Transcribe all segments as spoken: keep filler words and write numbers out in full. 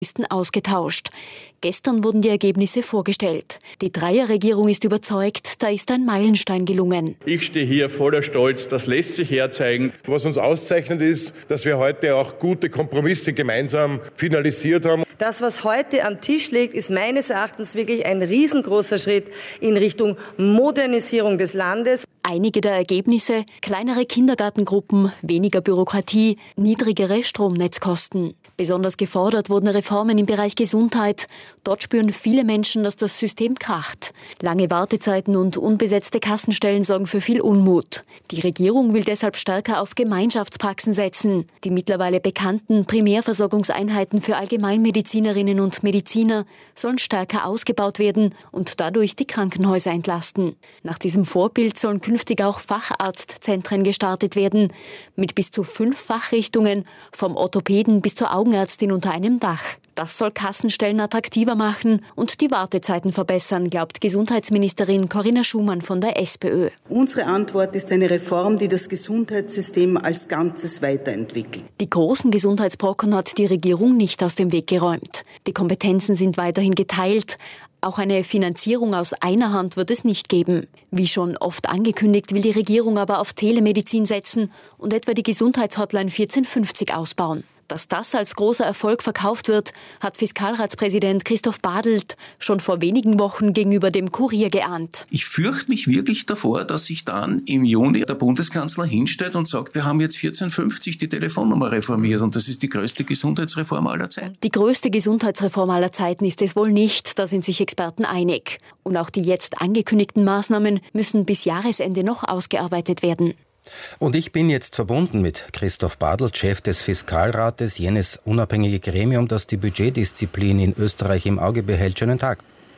ausgetauscht. Gestern wurden die Ergebnisse vorgestellt. Die Dreierregierung ist überzeugt, da ist ein Meilenstein gelungen. Ich stehe hier voller Stolz, das lässt sich herzeigen. Was uns auszeichnet ist, dass wir heute auch gute Kompromisse gemeinsam finalisiert haben. Das, was heute am Tisch liegt, ist meines Erachtens wirklich ein riesengroßer Schritt in Richtung Modernisierung des Landes. Einige der Ergebnisse: kleinere Kindergartengruppen, weniger Bürokratie, niedrigere Stromnetzkosten. Besonders gefordert wurden Reformen im Bereich Gesundheit. Dort spüren viele Menschen, dass das System kracht. Lange Wartezeiten und unbesetzte Kassenstellen sorgen für viel Unmut. Die Regierung will deshalb stärker auf Gemeinschaftspraxen setzen. Die mittlerweile bekannten Primärversorgungseinheiten für Allgemeinmedizinerinnen und Mediziner sollen stärker ausgebaut werden und dadurch die Krankenhäuser entlasten. Nach diesem Vorbild sollen künftig auch Facharztzentren gestartet werden, mit bis zu fünf Fachrichtungen, vom Orthopäden bis zur Augenärztin unter einem Dach. Das soll Kassenstellen attraktiver machen und die Wartezeiten verbessern, glaubt Gesundheitsministerin Corinna Schumann von der SPÖ. Unsere Antwort ist eine Reform, die das Gesundheitssystem als Ganzes weiterentwickelt. Die großen Gesundheitsbrocken hat die Regierung nicht aus dem Weg geräumt. Die Kompetenzen sind weiterhin geteilt. Auch eine Finanzierung aus einer Hand wird es nicht geben. Wie schon oft angekündigt, will die Regierung aber auf Telemedizin setzen und etwa die Gesundheitshotline vierzehn fünfzig ausbauen. Dass das als großer Erfolg verkauft wird, hat Fiskalratspräsident Christoph Badelt schon vor wenigen Wochen gegenüber dem Kurier geahnt. Ich fürchte mich wirklich davor, dass sich dann im Juni der Bundeskanzler hinstellt und sagt, wir haben jetzt vierzehn fünfzig die Telefonnummer reformiert und das ist die größte Gesundheitsreform aller Zeiten. Die größte Gesundheitsreform aller Zeiten ist es wohl nicht, da sind sich Experten einig. Und auch die jetzt angekündigten Maßnahmen müssen bis Jahresende noch ausgearbeitet werden. Und ich bin jetzt verbunden mit Christoph Badelt, Chef des Fiskalrates, jenes unabhängige Gremium, das die Budgetdisziplin in Österreich im Auge behält. Schönen Tag.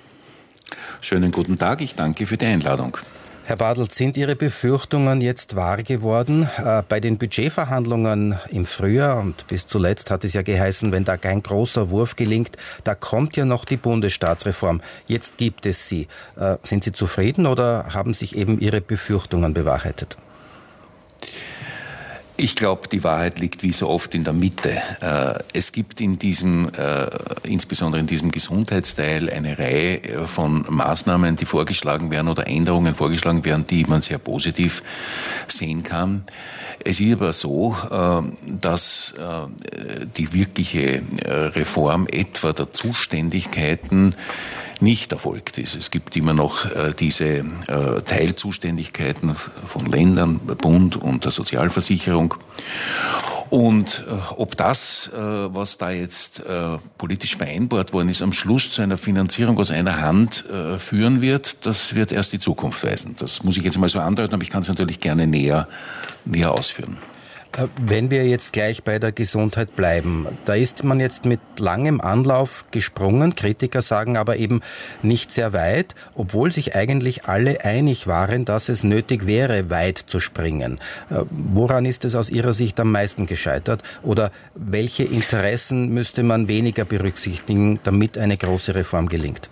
Schönen guten Tag, ich danke für die Einladung. Herr Badelt, sind Ihre Befürchtungen jetzt wahr geworden? Äh, bei den Budgetverhandlungen im Frühjahr und bis zuletzt hat es ja geheißen, wenn da kein großer Wurf gelingt, da kommt ja noch die Bundesstaatsreform. Jetzt gibt es sie. Äh, sind Sie zufrieden oder haben sich eben Ihre Befürchtungen bewahrheitet? Ich glaube, die Wahrheit liegt wie so oft in der Mitte. Es gibt in diesem, insbesondere in diesem Gesundheitsteil, eine Reihe von Maßnahmen, die vorgeschlagen werden oder Änderungen vorgeschlagen werden, die man sehr positiv sehen kann. Es ist aber so, dass die wirkliche Reform etwa der Zuständigkeiten nicht erfolgt ist. Es gibt immer noch äh, diese äh, Teilzuständigkeiten von Ländern, Bund und der Sozialversicherung. Und äh, ob das, äh, was da jetzt äh, politisch vereinbart worden ist, am Schluss zu einer Finanzierung aus einer Hand äh, führen wird, das wird erst die Zukunft weisen. Das muss ich jetzt mal so andeuten, aber ich kann es natürlich gerne näher, näher ausführen. Wenn wir jetzt gleich bei der Gesundheit bleiben, da ist man jetzt mit langem Anlauf gesprungen. Kritiker sagen aber eben nicht sehr weit, obwohl sich eigentlich alle einig waren, dass es nötig wäre, weit zu springen. Woran ist es aus Ihrer Sicht am meisten gescheitert? Oder welche Interessen müsste man weniger berücksichtigen, damit eine große Reform gelingt?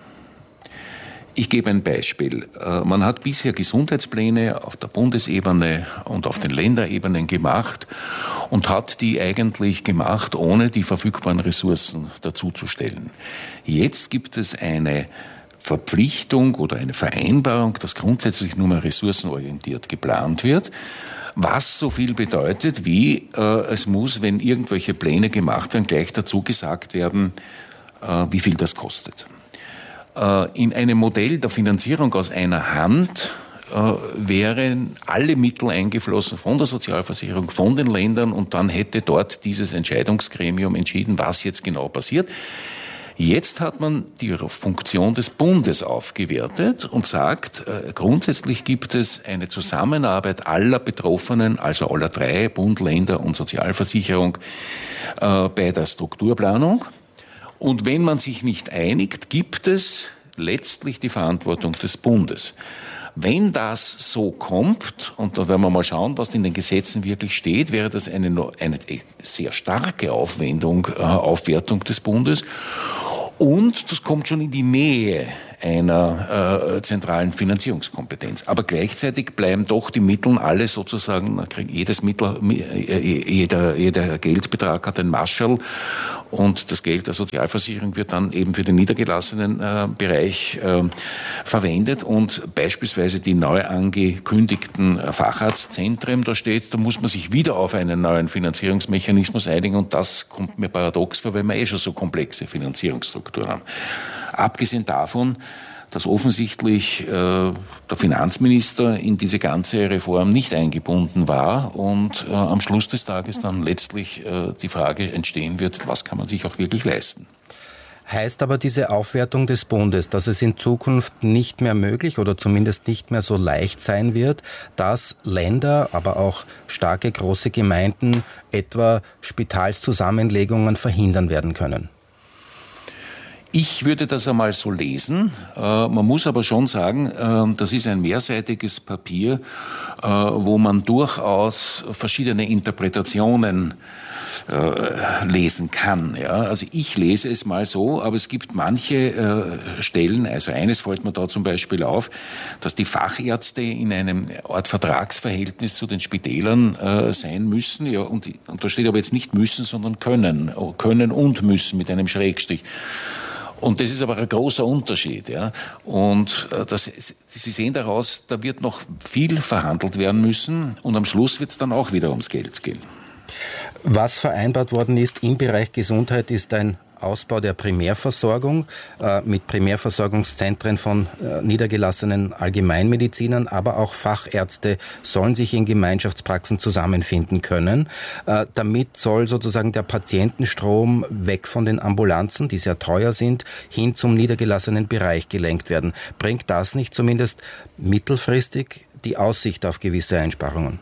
Ich gebe ein Beispiel. Man hat bisher Gesundheitspläne auf der Bundesebene und auf den Länderebenen gemacht und hat die eigentlich gemacht, ohne die verfügbaren Ressourcen dazuzustellen. Jetzt gibt es eine Verpflichtung oder eine Vereinbarung, dass grundsätzlich nur mehr ressourcenorientiert geplant wird, was so viel bedeutet, wie äh, es muss, wenn irgendwelche Pläne gemacht werden, gleich dazu gesagt werden, äh, wie viel das kostet. In einem Modell der Finanzierung aus einer Hand äh, wären alle Mittel eingeflossen von der Sozialversicherung, von den Ländern und dann hätte dort dieses Entscheidungsgremium entschieden, was jetzt genau passiert. Jetzt hat man die Funktion des Bundes aufgewertet und sagt, äh, grundsätzlich gibt es eine Zusammenarbeit aller Betroffenen, also aller drei, Bund, Länder und Sozialversicherung, äh, bei der Strukturplanung. Und wenn man sich nicht einigt, gibt es letztlich die Verantwortung des Bundes. Wenn das so kommt, und da werden wir mal schauen, was in den Gesetzen wirklich steht, wäre das eine, eine sehr starke Aufwendung, äh, Aufwertung des Bundes. Und das kommt schon in die Nähe einer äh, zentralen Finanzierungskompetenz. Aber gleichzeitig bleiben doch die Mittel alle sozusagen, jedes Mittel, jeder, jeder Geldbetrag hat ein Marschall und das Geld der Sozialversicherung wird dann eben für den niedergelassenen äh, Bereich äh, verwendet und beispielsweise die neu angekündigten Facharztzentren, da steht, da muss man sich wieder auf einen neuen Finanzierungsmechanismus einigen und das kommt mir paradox vor, weil wir eh schon so komplexe Finanzierungsstrukturen haben. Abgesehen davon, dass offensichtlich äh, der Finanzminister in diese ganze Reform nicht eingebunden war und äh, am Schluss des Tages dann letztlich äh, die Frage entstehen wird, was kann man sich auch wirklich leisten. Heißt aber diese Aufwertung des Bundes, dass es in Zukunft nicht mehr möglich oder zumindest nicht mehr so leicht sein wird, dass Länder, aber auch starke große Gemeinden etwa Spitalszusammenlegungen verhindern werden können? Ich würde das einmal so lesen. Man muss aber schon sagen, das ist ein mehrseitiges Papier, wo man durchaus verschiedene Interpretationen lesen kann. Ja, also ich lese es mal so, aber es gibt manche Stellen, also eines fällt mir da zum Beispiel auf, dass die Fachärzte in einem Art Vertragsverhältnis zu den Spitälern sein müssen. Ja, und, und da steht aber jetzt nicht müssen, sondern können, können und müssen mit einem Schrägstrich. Und das ist aber ein großer Unterschied, ja. Und das, Sie sehen daraus, da wird noch viel verhandelt werden müssen und am Schluss wird es dann auch wieder ums Geld gehen. Was vereinbart worden ist im Bereich Gesundheit, ist ein Ausbau der Primärversorgung äh, mit Primärversorgungszentren von äh, niedergelassenen Allgemeinmedizinern, aber auch Fachärzte sollen sich in Gemeinschaftspraxen zusammenfinden können. Äh, damit soll sozusagen der Patientenstrom weg von den Ambulanzen, die sehr teuer sind, hin zum niedergelassenen Bereich gelenkt werden. Bringt das nicht zumindest mittelfristig die Aussicht auf gewisse Einsparungen?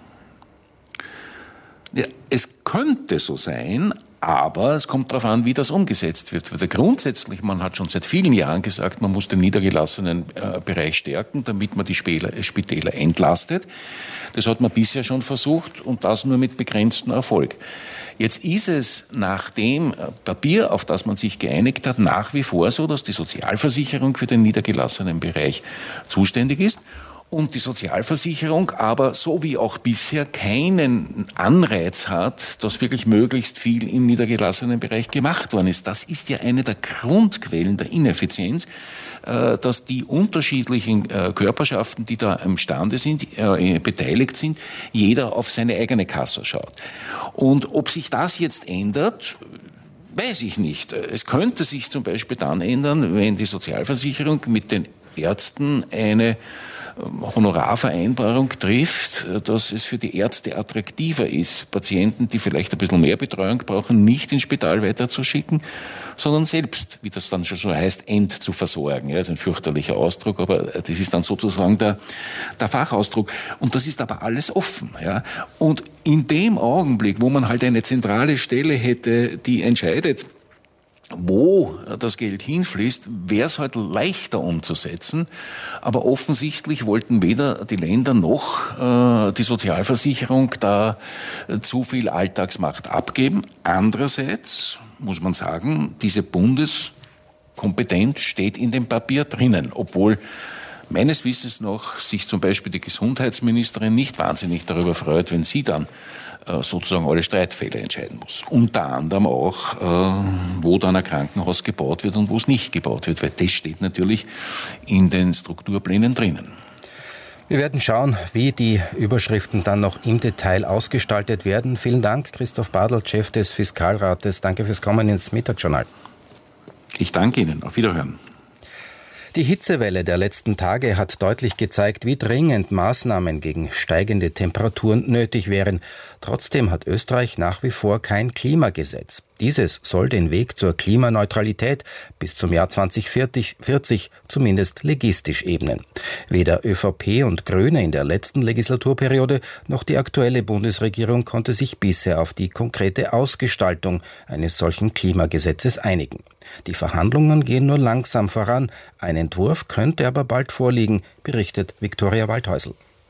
Ja, es könnte so sein, aber es kommt darauf an, wie das umgesetzt wird. Weil grundsätzlich, man hat schon seit vielen Jahren gesagt, man muss den niedergelassenen äh, Bereich stärken, damit man die Spitäler, Spitäler entlastet. Das hat man bisher schon versucht und das nur mit begrenztem Erfolg. Jetzt ist es nach dem Papier, auf das man sich geeinigt hat, nach wie vor so, dass die Sozialversicherung für den niedergelassenen Bereich zuständig ist. Und die Sozialversicherung aber so wie auch bisher keinen Anreiz hat, dass wirklich möglichst viel im niedergelassenen Bereich gemacht worden ist. Das ist ja eine der Grundquellen der Ineffizienz, dass die unterschiedlichen Körperschaften, die da imstande sind, beteiligt sind, jeder auf seine eigene Kasse schaut. Und ob sich das jetzt ändert, weiß ich nicht. Es könnte sich zum Beispiel dann ändern, wenn die Sozialversicherung mit den Ärzten eine Honorarvereinbarung trifft, dass es für die Ärzte attraktiver ist, Patienten, die vielleicht ein bisschen mehr Betreuung brauchen, nicht ins Spital weiterzuschicken, sondern selbst, wie das dann schon heißt, entzuversorgen. Ja, das ist ein fürchterlicher Ausdruck, aber das ist dann sozusagen der, der Fachausdruck. Und das ist aber alles offen. Ja. Und in dem Augenblick, wo man halt eine zentrale Stelle hätte, die entscheidet, wo das Geld hinfließt, wäre es halt leichter umzusetzen. Aber offensichtlich wollten weder die Länder noch äh, die Sozialversicherung da äh, zu viel Alltagsmacht abgeben. Andererseits muss man sagen, diese Bundeskompetenz steht in dem Papier drinnen, obwohl meines Wissens nach sich zum Beispiel die Gesundheitsministerin nicht wahnsinnig darüber freut, wenn sie dann äh, sozusagen alle Streitfälle entscheiden muss. Unter anderem auch, äh, wo dann ein Krankenhaus gebaut wird und wo es nicht gebaut wird, weil das steht natürlich in den Strukturplänen drinnen. Wir werden schauen, wie die Überschriften dann noch im Detail ausgestaltet werden. Vielen Dank, Christoph Badl, Chef des Fiskalrates. Danke fürs Kommen ins Mittagsjournal. Ich danke Ihnen. Auf Wiederhören. Die Hitzewelle der letzten Tage hat deutlich gezeigt, wie dringend Maßnahmen gegen steigende Temperaturen nötig wären. Trotzdem hat Österreich nach wie vor kein Klimagesetz. Dieses soll den Weg zur Klimaneutralität bis zum Jahr zwanzig vierzig zumindest legistisch ebnen. Weder ÖVP und Grüne in der letzten Legislaturperiode noch die aktuelle Bundesregierung konnte sich bisher auf die konkrete Ausgestaltung eines solchen Klimagesetzes einigen. Die Verhandlungen gehen nur langsam voran. Ein Entwurf könnte aber bald vorliegen, berichtet Viktoria Waldhäusl.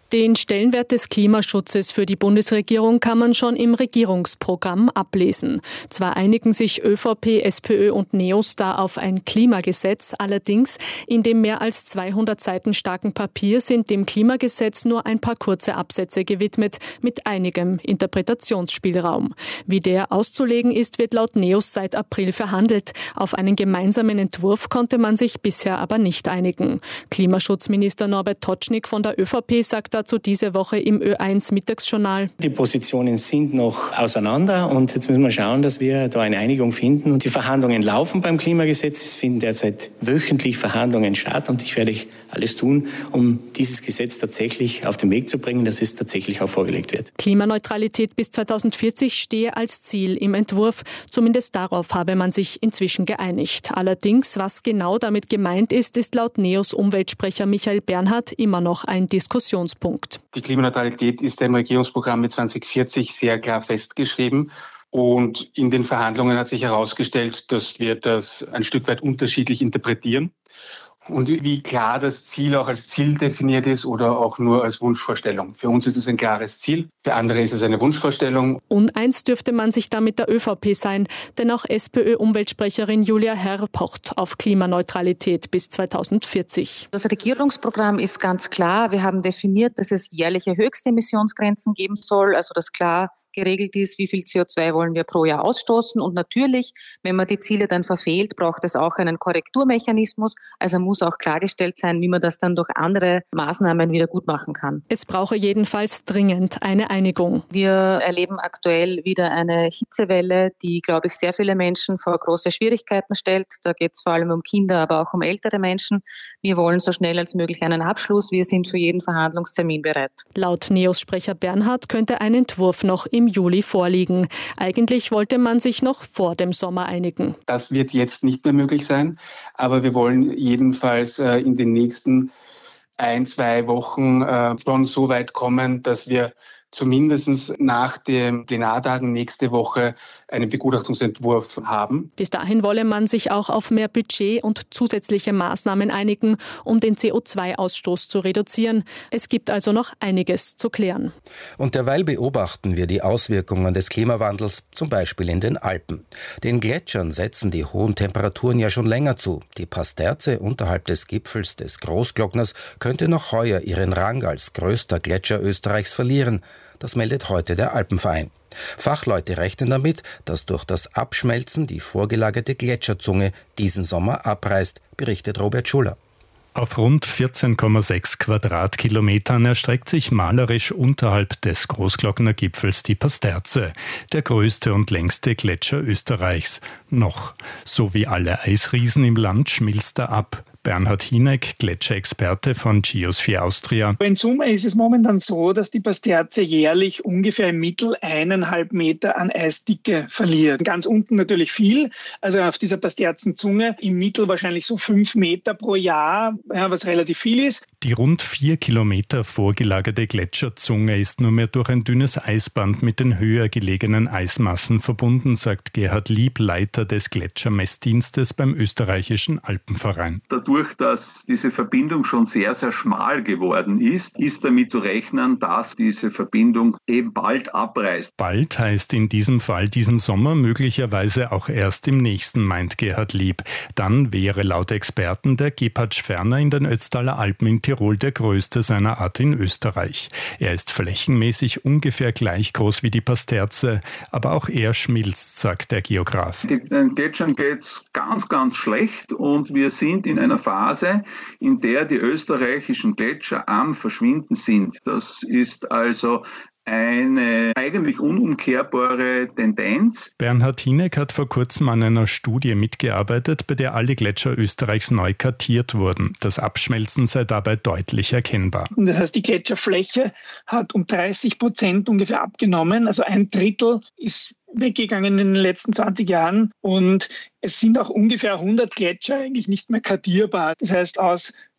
Den Stellenwert des Klimaschutzes für die Bundesregierung kann man schon im Regierungsprogramm ablesen. Zwar einigen sich ÖVP, SPÖ und NEOS da auf ein Klimagesetz, allerdings in dem mehr als zweihundert Seiten starken Papier sind dem Klimagesetz nur ein paar kurze Absätze gewidmet, mit einigem Interpretationsspielraum. Wie der auszulegen ist, wird laut NEOS seit April verhandelt. Auf einen gemeinsamen Entwurf konnte man sich bisher aber nicht einigen. Klimaschutzminister Norbert Totschnig von der ÖVP sagt dazu diese Woche im Ö eins Mittagsjournal: Die Positionen sind noch auseinander und jetzt müssen wir schauen, dass wir da eine Einigung finden. Und die Verhandlungen laufen beim Klimagesetz. Es finden derzeit wöchentlich Verhandlungen statt und ich werde alles tun, um dieses Gesetz tatsächlich auf den Weg zu bringen, dass es tatsächlich auch vorgelegt wird. Klimaneutralität bis zweitausendvierzig stehe als Ziel im Entwurf. Zumindest darauf habe man sich inzwischen geeinigt. Allerdings, was genau damit gemeint ist, ist laut NEOS Umweltsprecher Michael Bernhardt immer noch ein Diskussionspunkt. Die Klimaneutralität ist im Regierungsprogramm mit zwanzig vierzig sehr klar festgeschrieben. Und in den Verhandlungen hat sich herausgestellt, dass wir das ein Stück weit unterschiedlich interpretieren. Und wie klar das Ziel auch als Ziel definiert ist oder auch nur als Wunschvorstellung. Für uns ist es ein klares Ziel, für andere ist es eine Wunschvorstellung. Uneins dürfte man sich da mit der ÖVP sein, denn auch SPÖ-Umweltsprecherin Julia Herr pocht auf Klimaneutralität bis zweitausendvierzig. Das Regierungsprogramm ist ganz klar. Wir haben definiert, dass es jährliche Höchstemissionsgrenzen geben soll, also dass klar geregelt ist, wie viel C O zwei wollen wir pro Jahr ausstoßen. Und natürlich, wenn man die Ziele dann verfehlt, braucht es auch einen Korrekturmechanismus. Also muss auch klargestellt sein, wie man das dann durch andere Maßnahmen wieder gut machen kann. Es brauche jedenfalls dringend eine Einigung. Wir erleben aktuell wieder eine Hitzewelle, die, glaube ich, sehr viele Menschen vor große Schwierigkeiten stellt. Da geht es vor allem um Kinder, aber auch um ältere Menschen. Wir wollen so schnell als möglich einen Abschluss. Wir sind für jeden Verhandlungstermin bereit. Laut NEOS-Sprecher Bernhardt könnte ein Entwurf noch im Juli vorliegen. Eigentlich wollte man sich noch vor dem Sommer einigen. Das wird jetzt nicht mehr möglich sein, aber wir wollen jedenfalls äh, in den nächsten ein, zwei Wochen äh, schon so weit kommen, dass wir zumindest nach den Plenartagen nächste Woche einen Begutachtungsentwurf haben. Bis dahin wolle man sich auch auf mehr Budget und zusätzliche Maßnahmen einigen, um den C O zwei Ausstoß zu reduzieren. Es gibt also noch einiges zu klären. Und derweil beobachten wir die Auswirkungen des Klimawandels, zum Beispiel in den Alpen. Den Gletschern setzen die hohen Temperaturen ja schon länger zu. Die Pasterze unterhalb des Gipfels des Großglockners könnte noch heuer ihren Rang als größter Gletscher Österreichs verlieren. Das meldet heute der Alpenverein. Fachleute rechnen damit, dass durch das Abschmelzen die vorgelagerte Gletscherzunge diesen Sommer abreißt, berichtet Robert Schuller. Auf rund vierzehn Komma sechs Quadratkilometern erstreckt sich malerisch unterhalb des Großglockner Gipfels die Pasterze, der größte und längste Gletscher Österreichs. Noch, so wie alle Eisriesen im Land, schmilzt er ab. Bernhard Hineck, Gletscherexperte von Geosphere Austria. In Summe ist es momentan so, dass die Pasterze jährlich ungefähr im Mittel eineinhalb Meter an Eisdicke verliert. Ganz unten natürlich viel, also auf dieser Pasterzenzunge im Mittel wahrscheinlich so fünf Meter pro Jahr, ja, was relativ viel ist. Die rund vier Kilometer vorgelagerte Gletscherzunge ist nur mehr durch ein dünnes Eisband mit den höher gelegenen Eismassen verbunden, sagt Gerhard Lieb, Leiter des Gletschermessdienstes beim österreichischen Alpenverein. Dadurch, dass diese Verbindung schon sehr, sehr schmal geworden ist, ist damit zu rechnen, dass diese Verbindung eben bald abreißt. Bald heißt in diesem Fall diesen Sommer, möglicherweise auch erst im nächsten, meint Gerhard Lieb. Dann wäre laut Experten der Gepatsch-Ferner in den Ötztaler Alpen in Tirol der größte seiner Art in Österreich. Er ist flächenmäßig ungefähr gleich groß wie die Pasterze, aber auch er schmilzt, sagt der Geograf. Den Gletschern geht's ganz, ganz schlecht und wir sind in einer Phase, in der die österreichischen Gletscher am Verschwinden sind. Das ist also eine eigentlich unumkehrbare Tendenz. Bernhard Hineck hat vor kurzem an einer Studie mitgearbeitet, bei der alle Gletscher Österreichs neu kartiert wurden. Das Abschmelzen sei dabei deutlich erkennbar. Das heißt, die Gletscherfläche hat um dreißig Prozent ungefähr abgenommen. Also ein Drittel ist weggegangen in den letzten zwanzig Jahren und es sind auch ungefähr hundert Gletscher eigentlich nicht mehr kartierbar. Das heißt, aus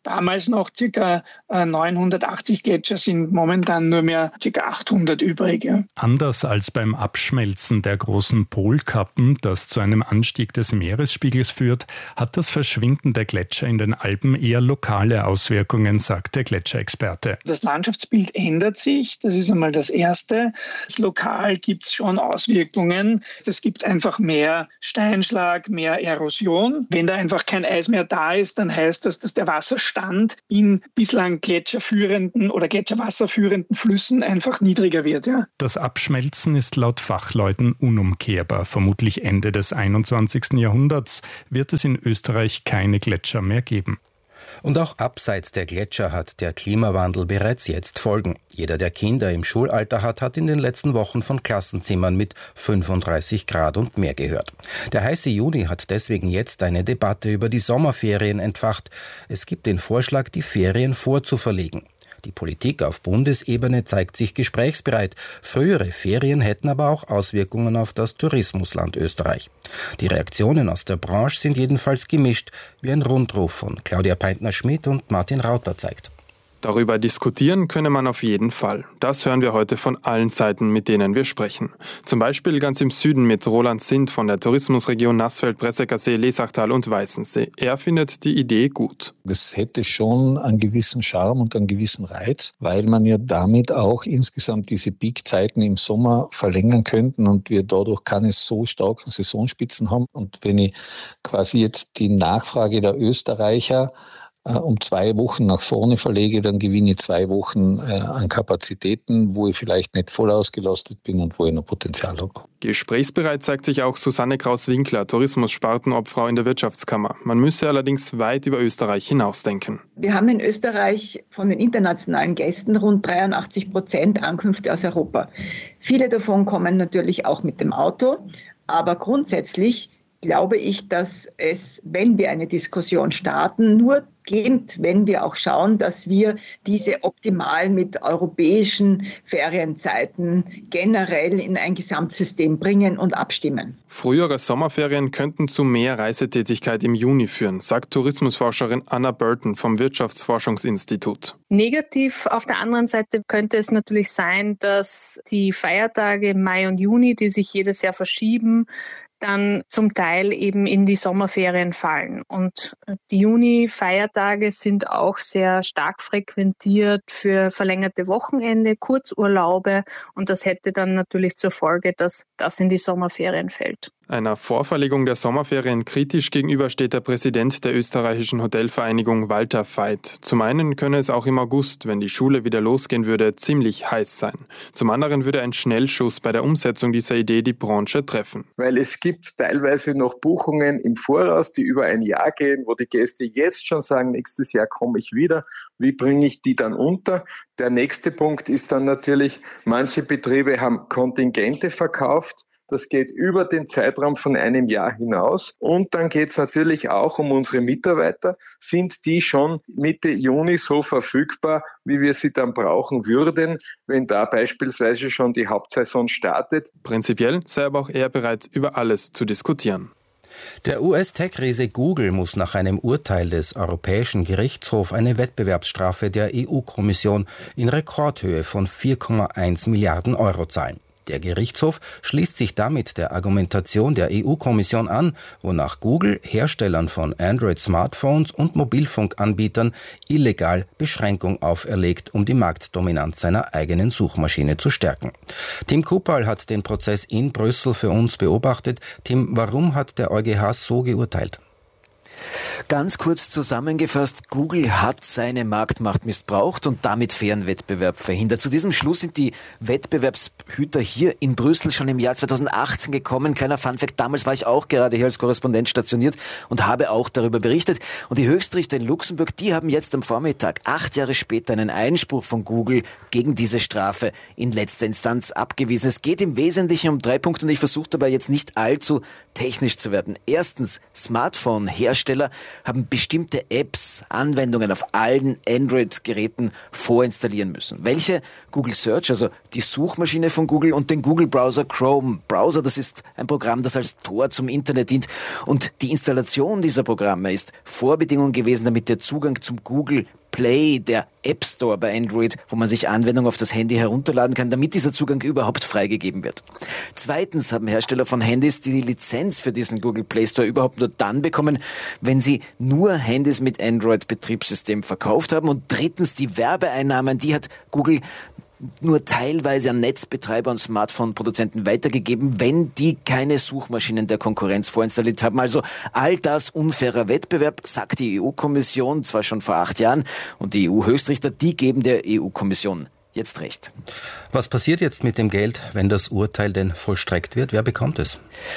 damals noch ca. neunhundertachtzig Gletscher, sind momentan nur mehr ca. achthundert übrig. Ja. Anders als beim Abschmelzen der großen Polkappen, das zu einem Anstieg des Meeresspiegels führt, hat das Verschwinden der Gletscher in den Alpen eher lokale Auswirkungen, sagt der Gletscherexperte. Das Landschaftsbild ändert sich, das ist einmal das Erste. Lokal gibt es schon Auswirkungen. Es gibt einfach mehr Steinschlag, mehr Erosion. Wenn da einfach kein Eis mehr da ist, dann heißt das, dass der Wasserstand in bislang gletscherführenden oder gletscherwasserführenden Flüssen einfach niedriger wird. Ja. Das Abschmelzen ist laut Fachleuten unumkehrbar. Vermutlich Ende des einundzwanzigsten Jahrhunderts wird es in Österreich keine Gletscher mehr geben. Und auch abseits der Gletscher hat der Klimawandel bereits jetzt Folgen. Jeder, der Kinder im Schulalter hat, hat in den letzten Wochen von Klassenzimmern mit fünfunddreißig Grad und mehr gehört. Der heiße Juni hat deswegen jetzt eine Debatte über die Sommerferien entfacht. Es gibt den Vorschlag, die Ferien vorzuverlegen. Die Politik auf Bundesebene zeigt sich gesprächsbereit. Frühere Ferien hätten aber auch Auswirkungen auf das Tourismusland Österreich. Die Reaktionen aus der Branche sind jedenfalls gemischt, wie ein Rundruf von Claudia Peintner-Schmidt und Martin Rauter zeigt. Darüber diskutieren könne man auf jeden Fall. Das hören wir heute von allen Seiten, mit denen wir sprechen. Zum Beispiel ganz im Süden mit Roland Sindt von der Tourismusregion Nassfeld, Bressegger-See, Lesachtal und Weißensee. Er findet die Idee gut. Das hätte schon einen gewissen Charme und einen gewissen Reiz, weil man ja damit auch insgesamt diese Peakzeiten im Sommer verlängern könnten und wir dadurch keine so starken Saisonspitzen haben. Und wenn ich quasi jetzt die Nachfrage der Österreicher um zwei Wochen nach vorne verlege, dann gewinne ich zwei Wochen äh, an Kapazitäten, wo ich vielleicht nicht voll ausgelastet bin und wo ich noch Potenzial habe. Gesprächsbereit zeigt sich auch Susanne Kraus-Winkler, Tourismus-Spartenobfrau in der Wirtschaftskammer. Man müsse allerdings weit über Österreich hinausdenken. Wir haben in Österreich von den internationalen Gästen rund dreiundachtzig Prozent Ankünfte aus Europa. Viele davon kommen natürlich auch mit dem Auto, aber grundsätzlich glaube ich, dass es, wenn wir eine Diskussion starten, nur geht, wenn wir auch schauen, dass wir diese optimal mit europäischen Ferienzeiten generell in ein Gesamtsystem bringen und abstimmen. Frühere Sommerferien könnten zu mehr Reisetätigkeit im Juni führen, sagt Tourismusforscherin Anna Burton vom Wirtschaftsforschungsinstitut. Negativ auf der anderen Seite könnte es natürlich sein, dass die Feiertage im Mai und Juni, die sich jedes Jahr verschieben, dann zum Teil eben in die Sommerferien fallen. Und die Juni-Feiertage sind auch sehr stark frequentiert für verlängerte Wochenende, Kurzurlaube. Und das hätte dann natürlich zur Folge, dass das in die Sommerferien fällt. Einer Vorverlegung der Sommerferien kritisch gegenüber steht der Präsident der österreichischen Hotelvereinigung Walter Veit. Zum einen könne es auch im August, wenn die Schule wieder losgehen würde, ziemlich heiß sein. Zum anderen würde ein Schnellschuss bei der Umsetzung dieser Idee die Branche treffen. Weil es gibt teilweise noch Buchungen im Voraus, die über ein Jahr gehen, wo die Gäste jetzt schon sagen, nächstes Jahr komme ich wieder. Wie bringe ich die dann unter? Der nächste Punkt ist dann natürlich, manche Betriebe haben Kontingente verkauft. Das geht über den Zeitraum von einem Jahr hinaus. Und dann geht es natürlich auch um unsere Mitarbeiter. Sind die schon Mitte Juni so verfügbar, wie wir sie dann brauchen würden, wenn da beispielsweise schon die Hauptsaison startet? Prinzipiell sei aber auch er bereit, über alles zu diskutieren. Der U S-Tech-Riese Google muss nach einem Urteil des Europäischen Gerichtshofs eine Wettbewerbsstrafe der E U-Kommission in Rekordhöhe von vier Komma eins Milliarden Euro zahlen. Der Gerichtshof schließt sich damit der Argumentation der E U-Kommission an, wonach Google Herstellern von Android-Smartphones und Mobilfunkanbietern illegal Beschränkung auferlegt, um die Marktdominanz seiner eigenen Suchmaschine zu stärken. Tim Kupal hat den Prozess in Brüssel für uns beobachtet. Tim, warum hat der EuGH so geurteilt? Ganz kurz zusammengefasst, Google hat seine Marktmacht missbraucht und damit fairen Wettbewerb verhindert. Zu diesem Schluss sind die Wettbewerbshüter hier in Brüssel schon im Jahr zweitausendachtzehn gekommen. Kleiner Funfact, damals war ich auch gerade hier als Korrespondent stationiert und habe auch darüber berichtet. Und die Höchstrichter in Luxemburg, die haben jetzt am Vormittag, acht Jahre später, einen Einspruch von Google gegen diese Strafe in letzter Instanz abgewiesen. Es geht im Wesentlichen um drei Punkte und ich versuche dabei jetzt nicht allzu technisch zu werden. Erstens, Smartphone-Hersteller haben bestimmte Apps, Anwendungen auf allen Android-Geräten vorinstallieren müssen. Welche? Google Search, also die Suchmaschine von Google, und den Google-Browser Chrome. Browser, das ist ein Programm, das als Tor zum Internet dient. Und die Installation dieser Programme ist Vorbedingung gewesen, damit der Zugang zum Google Play, der App Store bei Android, wo man sich Anwendungen auf das Handy herunterladen kann, damit dieser Zugang überhaupt freigegeben wird. Zweitens haben Hersteller von Handys die Lizenz für diesen Google Play Store überhaupt nur dann bekommen, wenn sie nur Handys mit Android-Betriebssystem verkauft haben. Und drittens die Werbeeinnahmen, die hat Google nur teilweise an Netzbetreiber und Smartphone-Produzenten weitergegeben, wenn die keine Suchmaschinen der Konkurrenz vorinstalliert haben. Also all das unfairer Wettbewerb, sagt die E U-Kommission, zwar schon vor acht Jahren, und die E U-Höchstrichter, die geben der E U-Kommission jetzt recht. Was passiert jetzt mit dem Geld, wenn das Urteil denn vollstreckt wird? Wer bekommt es?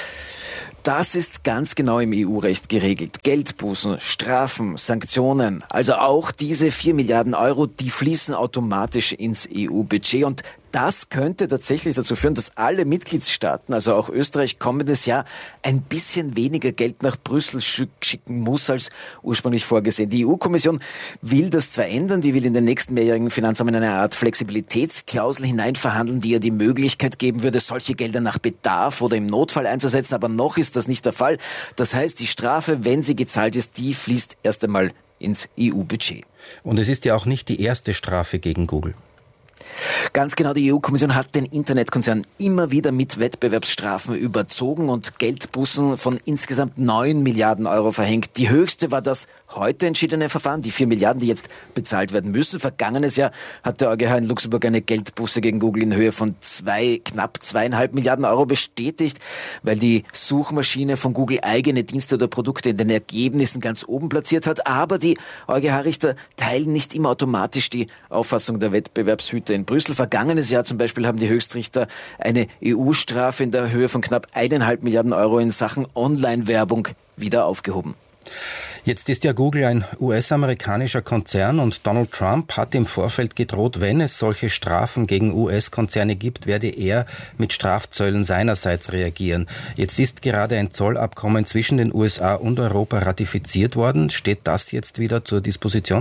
Das ist ganz genau im E U-Recht geregelt. Geldbußen, Strafen, Sanktionen, also auch diese vier Milliarden Euro, die fließen automatisch ins E U-Budget. Und das könnte tatsächlich dazu führen, dass alle Mitgliedstaaten, also auch Österreich, kommendes Jahr ein bisschen weniger Geld nach Brüssel schicken muss als ursprünglich vorgesehen. Die E U-Kommission will das zwar ändern, die will in den nächsten mehrjährigen Finanzrahmen eine Art Flexibilitätsklausel hineinverhandeln, die ja die Möglichkeit geben würde, solche Gelder nach Bedarf oder im Notfall einzusetzen, aber noch ist das nicht der Fall. Das heißt, die Strafe, wenn sie gezahlt ist, die fließt erst einmal ins E U-Budget. Und es ist ja auch nicht die erste Strafe gegen Google. Ganz genau, die E U-Kommission hat den Internetkonzern immer wieder mit Wettbewerbsstrafen überzogen und Geldbußen von insgesamt neun Milliarden Euro verhängt. Die höchste war das heute entschiedene Verfahren, die vier Milliarden, die jetzt bezahlt werden müssen. Vergangenes Jahr hat der EuGH in Luxemburg eine Geldbuße gegen Google in Höhe von zwei, knapp zweieinhalb Milliarden Euro bestätigt, weil die Suchmaschine von Google eigene Dienste oder Produkte in den Ergebnissen ganz oben platziert hat. Aber die EuGH-Richter teilen nicht immer automatisch die Auffassung der Wettbewerbshüter in Brüssel. Vergangenes Jahr zum Beispiel haben die Höchstrichter eine E U-Strafe in der Höhe von knapp eineinhalb Milliarden Euro in Sachen Online-Werbung wieder aufgehoben. Jetzt ist ja Google ein U S-amerikanischer Konzern und Donald Trump hat im Vorfeld gedroht, wenn es solche Strafen gegen U S-Konzerne gibt, werde er mit Strafzöllen seinerseits reagieren. Jetzt ist gerade ein Zollabkommen zwischen den U S A und Europa ratifiziert worden. Steht das jetzt wieder zur Disposition?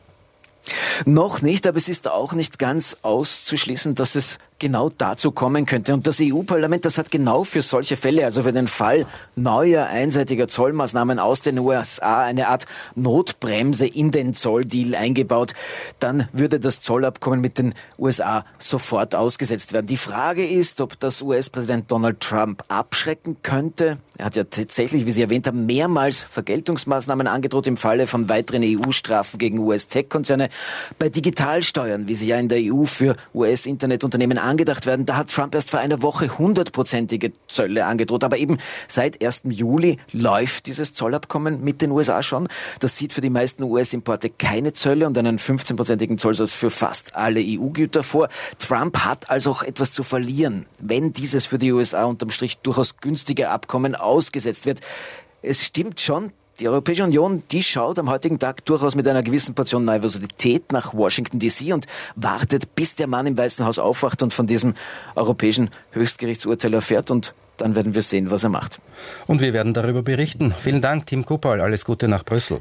Noch nicht, aber es ist auch nicht ganz auszuschließen, dass es genau dazu kommen könnte. Und das E U-Parlament, das hat genau für solche Fälle, also für den Fall neuer einseitiger Zollmaßnahmen aus den U S A, eine Art Notbremse in den Zolldeal eingebaut. Dann würde das Zollabkommen mit den U S A sofort ausgesetzt werden. Die Frage ist, ob das U S-Präsident Donald Trump abschrecken könnte. Er hat ja tatsächlich, wie Sie erwähnt haben, mehrmals Vergeltungsmaßnahmen angedroht im Falle von weiteren E U-Strafen gegen U S-Tech-Konzerne. Bei Digitalsteuern, wie sie ja in der E U für U S-Internetunternehmen angedacht werden, da hat Trump erst vor einer Woche hundertprozentige Zölle angedroht. Aber eben seit ersten Juli läuft dieses Zollabkommen mit den U S A schon. Das sieht für die meisten U S-Importe keine Zölle und einen fünfzehnprozentigen Zollsatz für fast alle E U-Güter vor. Trump hat also auch etwas zu verlieren, wenn dieses für die U S A unterm Strich durchaus günstige Abkommen ausgesetzt wird. Es stimmt schon, die Europäische Union, die schaut am heutigen Tag durchaus mit einer gewissen Portion Nervosität nach Washington D C und wartet, bis der Mann im Weißen Haus aufwacht und von diesem europäischen Höchstgerichtsurteil erfährt, und dann werden wir sehen, was er macht. Und wir werden darüber berichten. Vielen Dank, Tim Kuppal. Alles Gute nach Brüssel.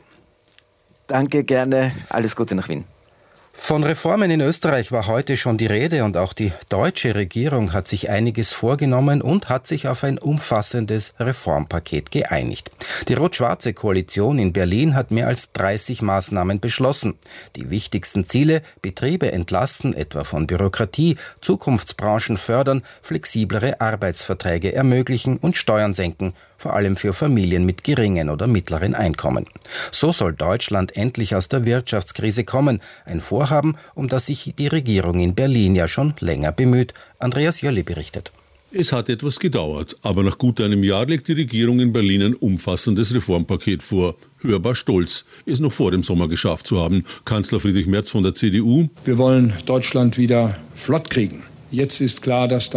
Danke, gerne. Alles Gute nach Wien. Von Reformen in Österreich war heute schon die Rede und auch die deutsche Regierung hat sich einiges vorgenommen und hat sich auf ein umfassendes Reformpaket geeinigt. Die rot-schwarze Koalition in Berlin hat mehr als dreißig Maßnahmen beschlossen. Die wichtigsten Ziele: Betriebe entlasten, etwa von Bürokratie, Zukunftsbranchen fördern, flexiblere Arbeitsverträge ermöglichen und Steuern senken, vor allem für Familien mit geringen oder mittleren Einkommen. So soll Deutschland endlich aus der Wirtschaftskrise kommen. Ein Vorhaben, um das sich die Regierung in Berlin ja schon länger bemüht. Andreas Jölli berichtet. Es hat etwas gedauert, aber nach gut einem Jahr legt die Regierung in Berlin ein umfassendes Reformpaket vor. Hörbar stolz, es noch vor dem Sommer geschafft zu haben. Kanzler Friedrich Merz von der C D U. Wir wollen Deutschland wieder flott kriegen. Jetzt ist klar, dass das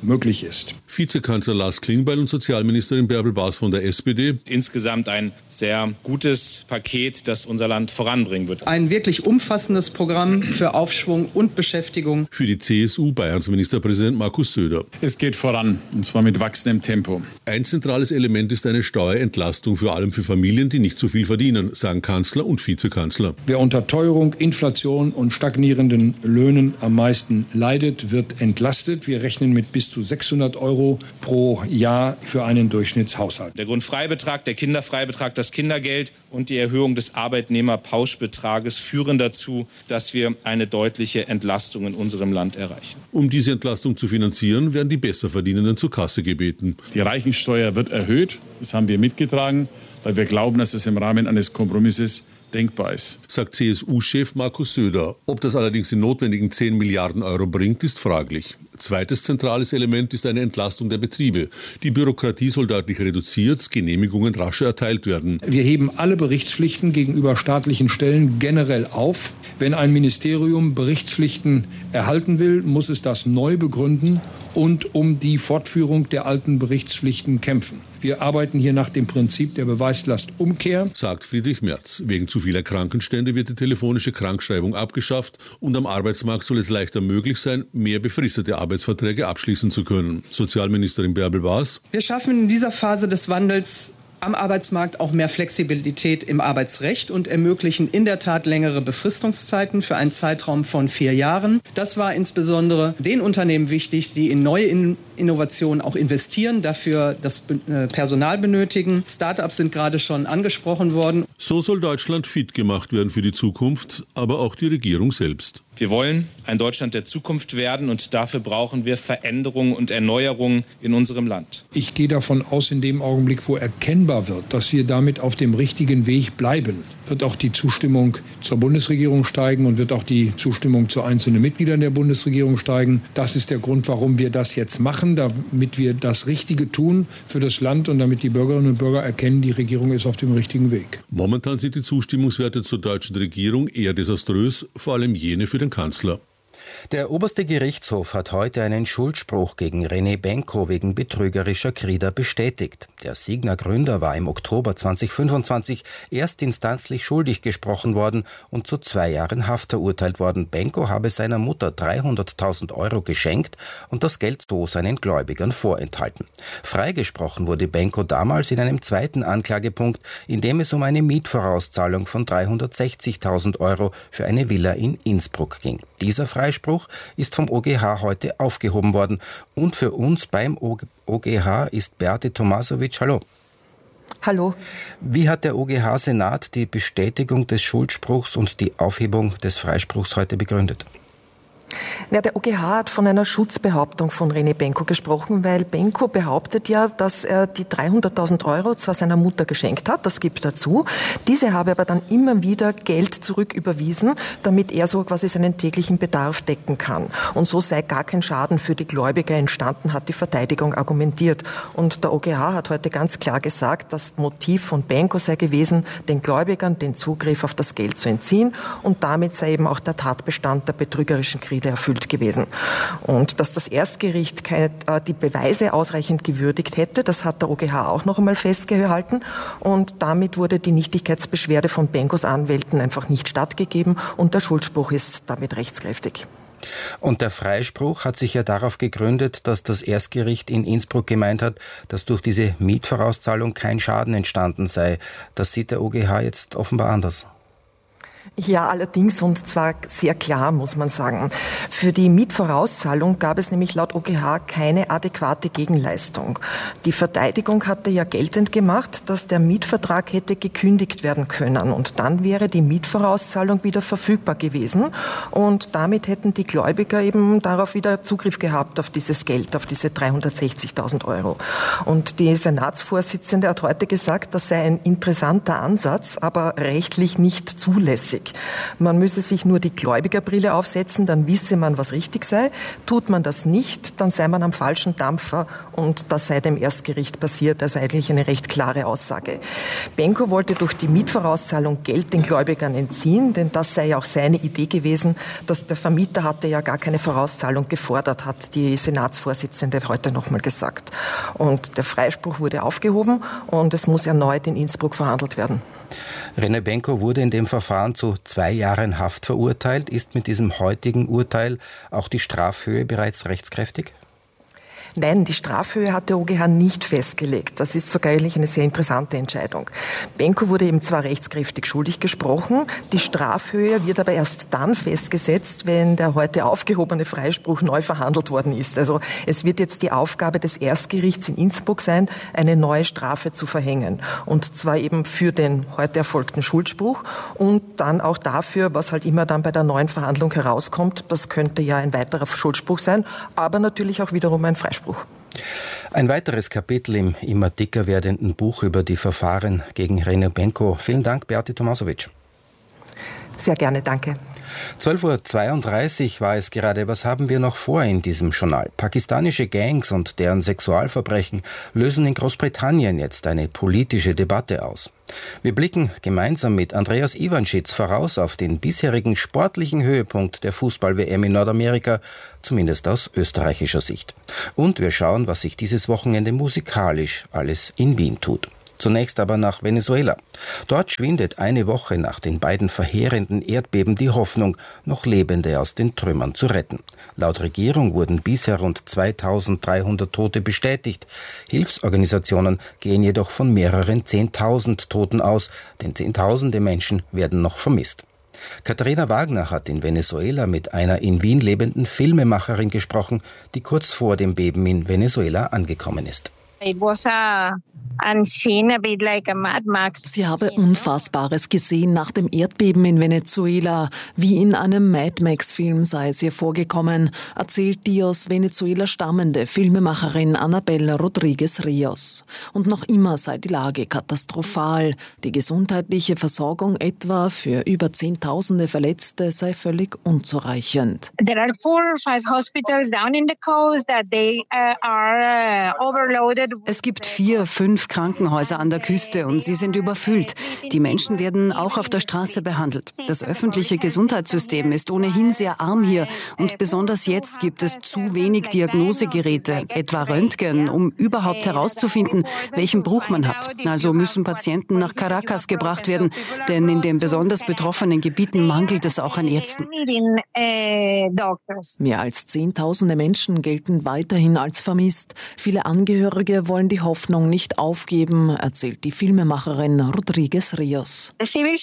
möglich ist. Vizekanzler Lars Klingbeil und Sozialministerin Bärbel Baas von der S P D. Insgesamt ein sehr gutes Paket, das unser Land voranbringen wird. Ein wirklich umfassendes Programm für Aufschwung und Beschäftigung. Für die C S U Bayerns Ministerpräsident Markus Söder. Es geht voran, und zwar mit wachsendem Tempo. Ein zentrales Element ist eine Steuerentlastung, vor allem für Familien, die nicht so viel verdienen, sagen Kanzler und Vizekanzler. Wer unter Teuerung, Inflation und stagnierenden Löhnen am meisten leidet, wird entlastet. Wir rechnen mit bis zu sechshundert Euro pro Jahr für einen Durchschnittshaushalt. Der Grundfreibetrag, der Kinderfreibetrag, das Kindergeld und die Erhöhung des Arbeitnehmerpauschbetrages führen dazu, dass wir eine deutliche Entlastung in unserem Land erreichen. Um diese Entlastung zu finanzieren, werden die Besserverdienenden zur Kasse gebeten. Die Reichensteuer wird erhöht. Das haben wir mitgetragen, weil wir glauben, dass es im Rahmen eines Kompromisses denkbar ist, sagt C S U-Chef Markus Söder. Ob das allerdings die notwendigen zehn Milliarden Euro bringt, ist fraglich. Zweites zentrales Element ist eine Entlastung der Betriebe. Die Bürokratie soll deutlich reduziert, Genehmigungen rascher erteilt werden. Wir heben alle Berichtspflichten gegenüber staatlichen Stellen generell auf. Wenn ein Ministerium Berichtspflichten erhalten will, muss es das neu begründen und um die Fortführung der alten Berichtspflichten kämpfen. Wir arbeiten hier nach dem Prinzip der Beweislastumkehr, sagt Friedrich Merz. Wegen zu vieler Krankenstände wird die telefonische Krankschreibung abgeschafft und am Arbeitsmarkt soll es leichter möglich sein, mehr befristete Arbeitsverträge abschließen zu können. Sozialministerin Bärbel Baas. Wir schaffen in dieser Phase des Wandels am Arbeitsmarkt auch mehr Flexibilität im Arbeitsrecht und ermöglichen in der Tat längere Befristungszeiten für einen Zeitraum von vier Jahren. Das war insbesondere den Unternehmen wichtig, die in neue Innovationen auch investieren, dafür das Personal benötigen. Start-ups sind gerade schon angesprochen worden. So soll Deutschland fit gemacht werden für die Zukunft, aber auch die Regierung selbst. Wir wollen ein Deutschland der Zukunft werden und dafür brauchen wir Veränderungen und Erneuerungen in unserem Land. Ich gehe davon aus, in dem Augenblick, wo erkennbar wird, dass wir damit auf dem richtigen Weg bleiben, wird auch die Zustimmung zur Bundesregierung steigen und wird auch die Zustimmung zu einzelnen Mitgliedern der Bundesregierung steigen. Das ist der Grund, warum wir das jetzt machen, damit wir das Richtige tun für das Land und damit die Bürgerinnen und Bürger erkennen, die Regierung ist auf dem richtigen Weg. Momentan sind die Zustimmungswerte zur deutschen Regierung eher desaströs, vor allem jene für den Kanzler. Der oberste Gerichtshof hat heute einen Schuldspruch gegen René Benko wegen betrügerischer Krieger bestätigt. Der Signa-Gründer war im Oktober zweitausendfünfundzwanzig erstinstanzlich schuldig gesprochen worden und zu zwei Jahren Haft verurteilt worden. Benko habe seiner Mutter dreihunderttausend Euro geschenkt und das Geld so seinen Gläubigern vorenthalten. Freigesprochen wurde Benko damals in einem zweiten Anklagepunkt, in dem es um eine Mietvorauszahlung von dreihundertsechzigtausend Euro für eine Villa in Innsbruck ging. Dieser Freispruch ist vom O G H heute aufgehoben worden. Und für uns beim O G H ist Beate Tomasovic. Hallo. Hallo. Wie hat der O G H-Senat die Bestätigung des Schuldspruchs und die Aufhebung des Freispruchs heute begründet? Ja, der O G H hat von einer Schutzbehauptung von René Benko gesprochen, weil Benko behauptet ja, dass er die dreihunderttausend Euro zwar seiner Mutter geschenkt hat, das gibt er zu, diese habe aber dann immer wieder Geld zurücküberwiesen, damit er so quasi seinen täglichen Bedarf decken kann. Und so sei gar kein Schaden für die Gläubiger entstanden, hat die Verteidigung argumentiert. Und der O G H hat heute ganz klar gesagt, das Motiv von Benko sei gewesen, den Gläubigern den Zugriff auf das Geld zu entziehen und damit sei eben auch der Tatbestand der betrügerischen Kredite erfüllt gewesen. Und dass das Erstgericht keine, äh, die Beweise ausreichend gewürdigt hätte, das hat der O G H auch noch einmal festgehalten. Und damit wurde die Nichtigkeitsbeschwerde von Benkos Anwälten einfach nicht stattgegeben und der Schuldspruch ist damit rechtskräftig. Und der Freispruch hat sich ja darauf gegründet, dass das Erstgericht in Innsbruck gemeint hat, dass durch diese Mietvorauszahlung kein Schaden entstanden sei. Das sieht der O G H jetzt offenbar anders. Ja, allerdings und zwar sehr klar, muss man sagen. Für die Mietvorauszahlung gab es nämlich laut O G H keine adäquate Gegenleistung. Die Verteidigung hatte ja geltend gemacht, dass der Mietvertrag hätte gekündigt werden können und dann wäre die Mietvorauszahlung wieder verfügbar gewesen und damit hätten die Gläubiger eben darauf wieder Zugriff gehabt auf dieses Geld, auf diese dreihundertsechzigtausend Euro. Und die Senatsvorsitzende hat heute gesagt, das sei ein interessanter Ansatz, aber rechtlich nicht zulässig. riesig. Man müsse sich nur die Gläubigerbrille aufsetzen, dann wisse man, was richtig sei. Tut man das nicht, dann sei man am falschen Dampfer und das sei dem Erstgericht passiert. Also eigentlich eine recht klare Aussage. Benko wollte durch die Mietvorauszahlung Geld den Gläubigern entziehen, denn das sei ja auch seine Idee gewesen, dass der Vermieter hatte ja gar keine Vorauszahlung gefordert, hat die Senatsvorsitzende heute nochmal gesagt. Und der Freispruch wurde aufgehoben und es muss erneut in Innsbruck verhandelt werden. René Benko wurde in dem Verfahren zu zwei Jahren Haft verurteilt. Ist mit diesem heutigen Urteil auch die Strafhöhe bereits rechtskräftig? Nein, die Strafhöhe hat der O G H nicht festgelegt. Das ist sogar eigentlich eine sehr interessante Entscheidung. Benko wurde eben zwar rechtskräftig schuldig gesprochen, die Strafhöhe wird aber erst dann festgesetzt, wenn der heute aufgehobene Freispruch neu verhandelt worden ist. Also es wird jetzt die Aufgabe des Erstgerichts in Innsbruck sein, eine neue Strafe zu verhängen. Und zwar eben für den heute erfolgten Schuldspruch und dann auch dafür, was halt immer dann bei der neuen Verhandlung herauskommt. Das könnte ja ein weiterer Schuldspruch sein, aber natürlich auch wiederum ein Freispruch. Ein weiteres Kapitel im immer dicker werdenden Buch über die Verfahren gegen René Benko. Vielen Dank, Beate Tomasovic. Sehr gerne, danke. zwölf Uhr zweiunddreißig war es gerade. Was haben wir noch vor in diesem Journal? Pakistanische Gangs und deren Sexualverbrechen lösen in Großbritannien jetzt eine politische Debatte aus. Wir blicken gemeinsam mit Andreas Iwanschitz voraus auf den bisherigen sportlichen Höhepunkt der Fußball-W M in Nordamerika, zumindest aus österreichischer Sicht. Und wir schauen, was sich dieses Wochenende musikalisch alles in Wien tut. Zunächst aber nach Venezuela. Dort schwindet eine Woche nach den beiden verheerenden Erdbeben die Hoffnung, noch Lebende aus den Trümmern zu retten. Laut Regierung wurden bisher rund zweitausenddreihundert Tote bestätigt. Hilfsorganisationen gehen jedoch von mehreren Zehntausend Toten aus, denn Zehntausende Menschen werden noch vermisst. Katharina Wagner hat in Venezuela mit einer in Wien lebenden Filmemacherin gesprochen, die kurz vor dem Beben in Venezuela angekommen ist. Sie habe Unfassbares gesehen nach dem Erdbeben in Venezuela. Wie in einem Mad Max-Film sei es ihr vorgekommen, erzählt die aus Venezuela stammende Filmemacherin Anabel Rodriguez Rios. Und noch immer sei die Lage katastrophal. Die gesundheitliche Versorgung etwa für über Zehntausende Verletzte sei völlig unzureichend. There are four or five hospitals down in the coast that they uh, are uh, overloaded. Es gibt vier, fünf Krankenhäuser an der Küste und sie sind überfüllt. Die Menschen werden auch auf der Straße behandelt. Das öffentliche Gesundheitssystem ist ohnehin sehr arm hier und besonders jetzt gibt es zu wenig Diagnosegeräte, etwa Röntgen, um überhaupt herauszufinden, welchen Bruch man hat. Also müssen Patienten nach Caracas gebracht werden, denn in den besonders betroffenen Gebieten mangelt es auch an Ärzten. Mehr als Zehntausende Menschen gelten weiterhin als vermisst. Viele Angehörige wollen die Hoffnung nicht aufgeben, erzählt die Filmemacherin Rodriguez Rios.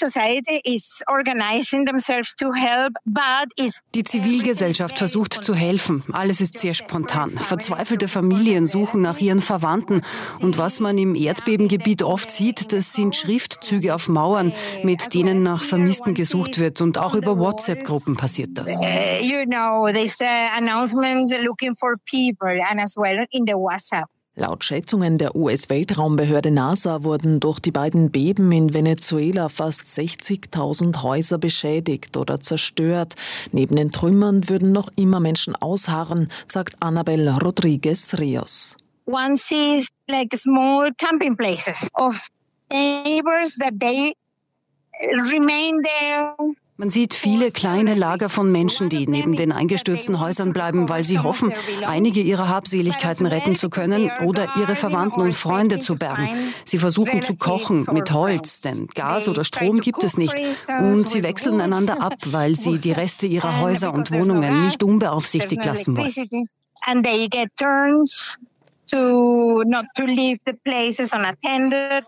Die Zivilgesellschaft versucht zu helfen. Alles ist sehr spontan. Verzweifelte Familien suchen nach ihren Verwandten. Und was man im Erdbebengebiet oft sieht, das sind Schriftzüge auf Mauern, mit denen nach Vermissten gesucht wird. Und auch über WhatsApp-Gruppen passiert das. You know, there's an announcement looking for people and as well in the WhatsApp. Laut Schätzungen der U S-Weltraumbehörde NASA wurden durch die beiden Beben in Venezuela fast sechzigtausend Häuser beschädigt oder zerstört. Neben den Trümmern würden noch immer Menschen ausharren, sagt Anabel Rodriguez Rios. One sees like small camping places of neighbors that they remain there. Man sieht viele kleine Lager von Menschen, die neben den eingestürzten Häusern bleiben, weil sie hoffen, einige ihrer Habseligkeiten retten zu können oder ihre Verwandten und Freunde zu bergen. Sie versuchen zu kochen mit Holz, denn Gas oder Strom gibt es nicht. Und sie wechseln einander ab, weil sie die Reste ihrer Häuser und Wohnungen nicht unbeaufsichtigt lassen wollen. And they get turns to not to leave the places unattended.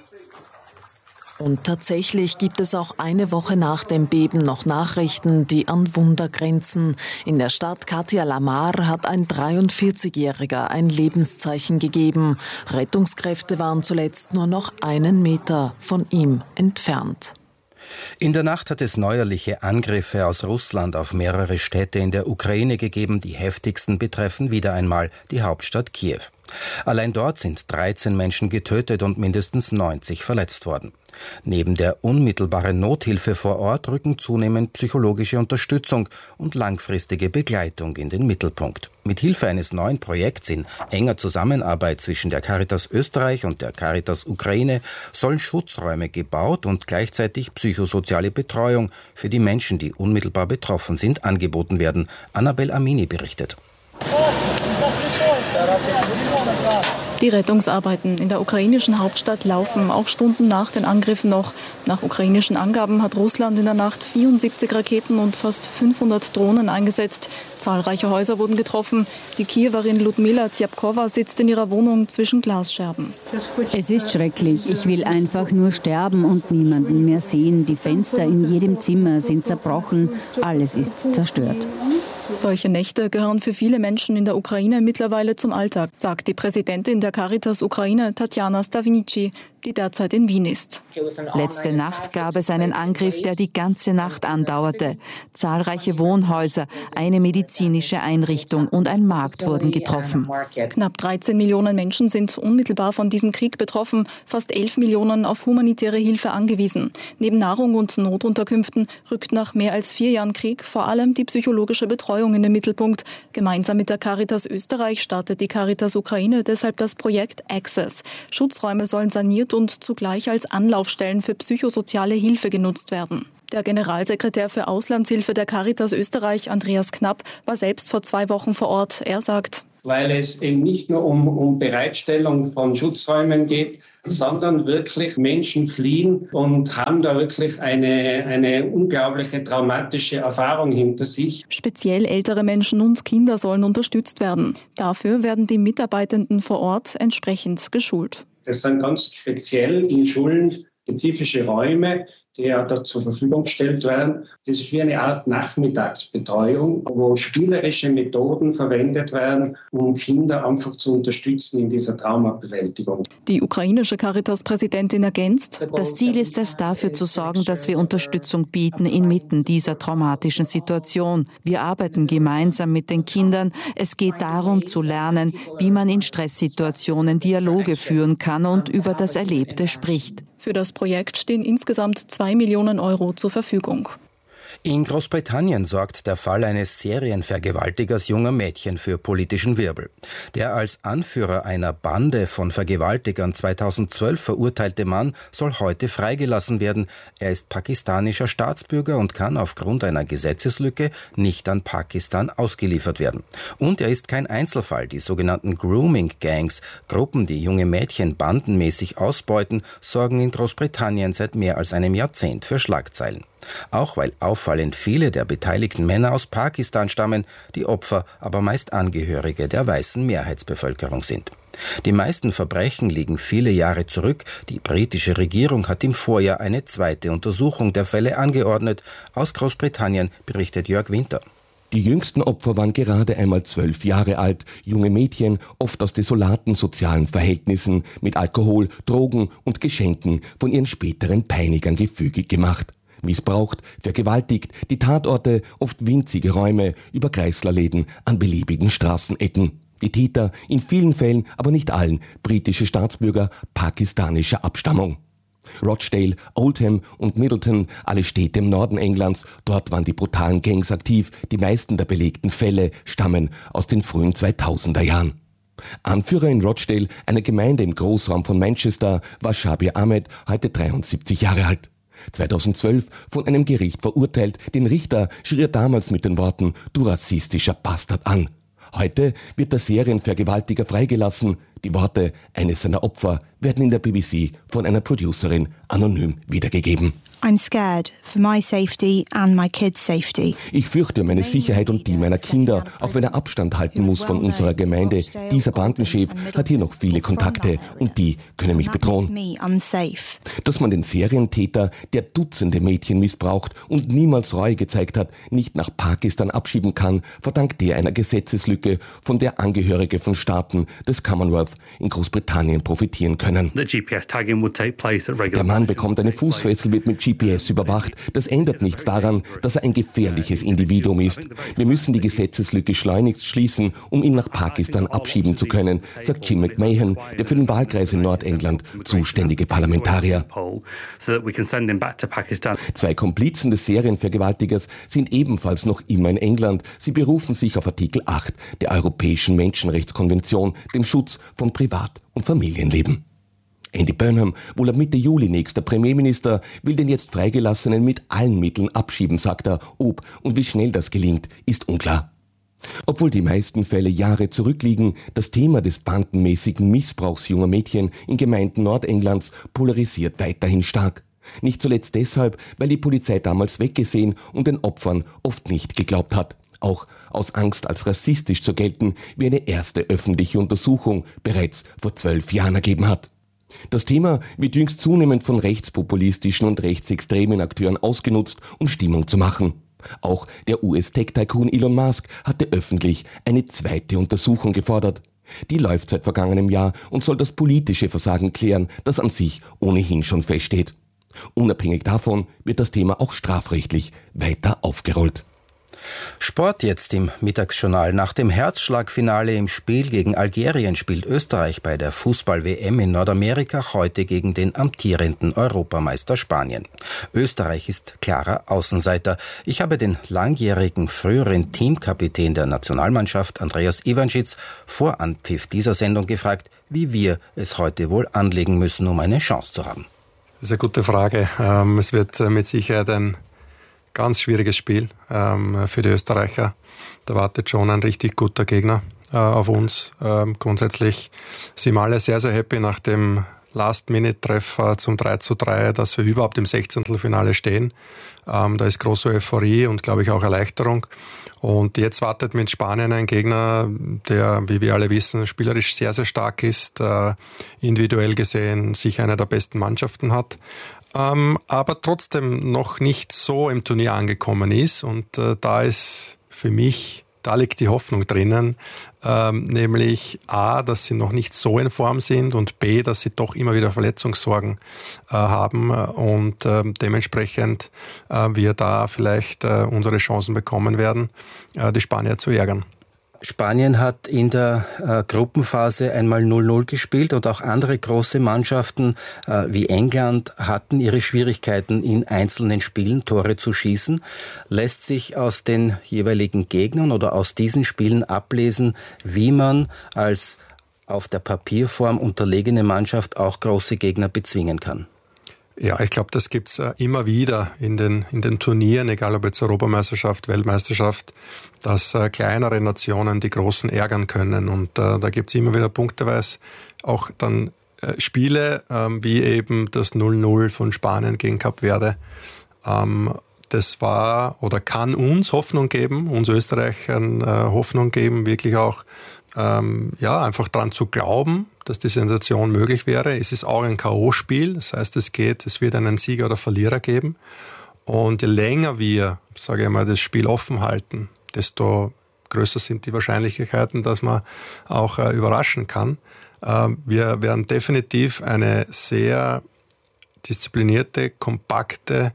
Und tatsächlich gibt es auch eine Woche nach dem Beben noch Nachrichten, die an Wunder grenzen. In der Stadt Katia Lamar hat ein dreiundvierzigjähriger ein Lebenszeichen gegeben. Rettungskräfte waren zuletzt nur noch einen Meter von ihm entfernt. In der Nacht hat es neuerliche Angriffe aus Russland auf mehrere Städte in der Ukraine gegeben. Die heftigsten betreffen wieder einmal die Hauptstadt Kiew. Allein dort sind dreizehn Menschen getötet und mindestens neunzig verletzt worden. Neben der unmittelbaren Nothilfe vor Ort rücken zunehmend psychologische Unterstützung und langfristige Begleitung in den Mittelpunkt. Mit Hilfe eines neuen Projekts in enger Zusammenarbeit zwischen der Caritas Österreich und der Caritas Ukraine sollen Schutzräume gebaut und gleichzeitig psychosoziale Betreuung für die Menschen, die unmittelbar betroffen sind, angeboten werden. Annabel Amini berichtet. Die Rettungsarbeiten in der ukrainischen Hauptstadt laufen auch Stunden nach den Angriffen noch. Nach ukrainischen Angaben hat Russland in der Nacht vierundsiebzig Raketen und fast fünfhundert Drohnen eingesetzt. Zahlreiche Häuser wurden getroffen. Die Kiewerin Ludmila Zyapkova sitzt in ihrer Wohnung zwischen Glasscherben. Es ist schrecklich. Ich will einfach nur sterben und niemanden mehr sehen. Die Fenster in jedem Zimmer sind zerbrochen. Alles ist zerstört. Solche Nächte gehören für viele Menschen in der Ukraine mittlerweile zum Alltag, sagt die Präsidentin der Caritas Ukraine, Tatjana Stavinici, die derzeit in Wien ist. Letzte Nacht gab es einen Angriff, der die ganze Nacht andauerte. Zahlreiche Wohnhäuser, eine medizinische Einrichtung und ein Markt wurden getroffen. Knapp dreizehn Millionen Menschen sind unmittelbar von diesem Krieg betroffen, fast elf Millionen auf humanitäre Hilfe angewiesen. Neben Nahrung und Notunterkünften rückt nach mehr als vier Jahren Krieg vor allem die psychologische Betreuung in den Mittelpunkt. Gemeinsam mit der Caritas Österreich startet die Caritas Ukraine deshalb das Projekt Access. Schutzräume sollen saniert und zugleich als Anlaufstellen für psychosoziale Hilfe genutzt werden. Der Generalsekretär für Auslandshilfe der Caritas Österreich, Andreas Knapp, war selbst vor zwei Wochen vor Ort. Er sagt: Weil es eben nicht nur um, um Bereitstellung von Schutzräumen geht, sondern wirklich Menschen fliehen und haben da wirklich eine, eine unglaubliche traumatische Erfahrung hinter sich. Speziell ältere Menschen und Kinder sollen unterstützt werden. Dafür werden die Mitarbeitenden vor Ort entsprechend geschult. Das sind ganz speziell in Schulen spezifische Räume, die ja da zur Verfügung gestellt werden. Das ist wie eine Art Nachmittagsbetreuung, wo spielerische Methoden verwendet werden, um Kinder einfach zu unterstützen in dieser Traumabewältigung. Die ukrainische Caritas-Präsidentin ergänzt: Das Ziel ist es, dafür zu sorgen, dass wir Unterstützung bieten inmitten dieser traumatischen Situation. Wir arbeiten gemeinsam mit den Kindern. Es geht darum zu lernen, wie man in Stresssituationen Dialoge führen kann und über das Erlebte spricht. Für das Projekt stehen insgesamt zwei Millionen Euro zur Verfügung. In Großbritannien sorgt der Fall eines Serienvergewaltigers junger Mädchen für politischen Wirbel. Der als Anführer einer Bande von Vergewaltigern zweitausendzwölf verurteilte Mann soll heute freigelassen werden. Er ist pakistanischer Staatsbürger und kann aufgrund einer Gesetzeslücke nicht an Pakistan ausgeliefert werden. Und er ist kein Einzelfall. Die sogenannten Grooming-Gangs, Gruppen, die junge Mädchen bandenmäßig ausbeuten, sorgen in Großbritannien seit mehr als einem Jahrzehnt für Schlagzeilen. Auch weil auffallend viele der beteiligten Männer aus Pakistan stammen, die Opfer aber meist Angehörige der weißen Mehrheitsbevölkerung sind. Die meisten Verbrechen liegen viele Jahre zurück. Die britische Regierung hat im Vorjahr eine zweite Untersuchung der Fälle angeordnet. Aus Großbritannien berichtet Jörg Winter. Die jüngsten Opfer waren gerade einmal zwölf Jahre alt, junge Mädchen, oft aus desolaten sozialen Verhältnissen, mit Alkohol, Drogen und Geschenken von ihren späteren Peinigern gefügig gemacht. Missbraucht, vergewaltigt, die Tatorte, oft winzige Räume, über Kreislerläden an beliebigen Straßenecken. Die Täter, in vielen Fällen, aber nicht allen, britische Staatsbürger pakistanischer Abstammung. Rochdale, Oldham und Middleton, alle Städte im Norden Englands, dort waren die brutalen Gangs aktiv, die meisten der belegten Fälle stammen aus den frühen zweitausender Jahren. Anführer in Rochdale, einer Gemeinde im Großraum von Manchester, war Shabir Ahmed, heute dreiundsiebzig Jahre alt. zweitausendzwölf von einem Gericht verurteilt, den Richter schrie er damals mit den Worten „Du rassistischer Bastard" an. Heute wird der Serienvergewaltiger freigelassen. Die Worte eines seiner Opfer werden in der B B C von einer Producerin anonym wiedergegeben. I'm scared for my safety and my kids' safety. Ich fürchte um meine Sicherheit und die meiner Kinder, auch wenn er Abstand halten muss von unserer Gemeinde. Dieser Bandenchef hat hier noch viele Kontakte und die können mich bedrohen. Dass man den Serientäter, der Dutzende Mädchen missbraucht und niemals Reue gezeigt hat, nicht nach Pakistan abschieben kann, verdankt er einer Gesetzeslücke, von der Angehörige von Staaten des Commonwealth in Großbritannien profitieren können. Der Mann bekommt eine Fußfessel, wird mit G P S überwacht. Das ändert nichts daran, dass er ein gefährliches Individuum ist. Wir müssen die Gesetzeslücke schleunigst schließen, um ihn nach Pakistan abschieben zu können, sagt Jim McMahon, der für den Wahlkreis in Nordengland zuständige Parlamentarier. Zwei Komplizen des Serienvergewaltigers sind ebenfalls noch immer in England. Sie berufen sich auf Artikel acht der Europäischen Menschenrechtskonvention, dem Schutz von Privat- und Familienleben. Andy Burnham, wohl ab Mitte Juli nächster Premierminister, will den jetzt Freigelassenen mit allen Mitteln abschieben, sagt er. Ob und wie schnell das gelingt, ist unklar. Obwohl die meisten Fälle Jahre zurückliegen, das Thema des bandenmäßigen Missbrauchs junger Mädchen in Gemeinden Nordenglands polarisiert weiterhin stark. Nicht zuletzt deshalb, weil die Polizei damals weggesehen und den Opfern oft nicht geglaubt hat. Auch aus Angst, als rassistisch zu gelten, wie eine erste öffentliche Untersuchung bereits vor zwölf Jahren ergeben hat. Das Thema wird jüngst zunehmend von rechtspopulistischen und rechtsextremen Akteuren ausgenutzt, um Stimmung zu machen. Auch der U S-Tech-Tycoon Elon Musk hatte öffentlich eine zweite Untersuchung gefordert. Die läuft seit vergangenem Jahr und soll das politische Versagen klären, das an sich ohnehin schon feststeht. Unabhängig davon wird das Thema auch strafrechtlich weiter aufgerollt. Sport jetzt im Mittagsjournal. Nach dem Herzschlagfinale im Spiel gegen Algerien spielt Österreich bei der Fußball-W M in Nordamerika heute gegen den amtierenden Europameister Spanien. Österreich ist klarer Außenseiter. Ich habe den langjährigen früheren Teamkapitän der Nationalmannschaft Andreas Ivanschitz vor Anpfiff dieser Sendung gefragt, wie wir es heute wohl anlegen müssen, um eine Chance zu haben. Das ist eine gute Frage. Es wird mit Sicherheit ein ganz schwieriges Spiel ähm, für die Österreicher. Da wartet schon ein richtig guter Gegner äh, auf uns. Ähm, grundsätzlich sind wir alle sehr, sehr happy nach dem Last-Minute-Treffer zum drei zu drei, dass wir überhaupt im Sechzehntelfinale stehen. Ähm, da ist große Euphorie und, glaube ich, auch Erleichterung. Und jetzt wartet mit Spanien ein Gegner, der, wie wir alle wissen, spielerisch sehr, sehr stark ist, äh, individuell gesehen sicher eine der besten Mannschaften hat. Ähm, aber trotzdem noch nicht so im Turnier angekommen ist. Und äh, da ist für mich, da liegt die Hoffnung drinnen, ähm, nämlich A, dass sie noch nicht so in Form sind und B, dass sie doch immer wieder Verletzungssorgen äh, haben und äh, dementsprechend äh, wir da vielleicht äh, unsere Chancen bekommen werden, äh, die Spanier zu ärgern. Spanien hat in der äh, Gruppenphase einmal null null gespielt und auch andere große Mannschaften äh, wie England hatten ihre Schwierigkeiten, in einzelnen Spielen Tore zu schießen. Lässt sich aus den jeweiligen Gegnern oder aus diesen Spielen ablesen, wie man als auf der Papierform unterlegene Mannschaft auch große Gegner bezwingen kann? Ja, ich glaube, das gibt's äh, immer wieder in den in den Turnieren, egal ob jetzt Europameisterschaft, Weltmeisterschaft, dass äh, kleinere Nationen die Großen ärgern können. Und äh, da gibt's immer wieder punkteweise auch dann äh, Spiele, ähm, wie eben das null null von Spanien gegen Kap Verde. Ähm, das war oder kann uns Hoffnung geben, uns Österreichern äh, Hoffnung geben, wirklich auch ähm, ja einfach dran zu glauben, dass die Sensation möglich wäre. Es ist auch ein K O-Spiel, das heißt, es geht, es wird einen Sieger oder Verlierer geben. Und je länger wir, sage ich mal, das Spiel offen halten, desto größer sind die Wahrscheinlichkeiten, dass man auch äh, überraschen kann. Äh, wir werden definitiv eine sehr disziplinierte, kompakte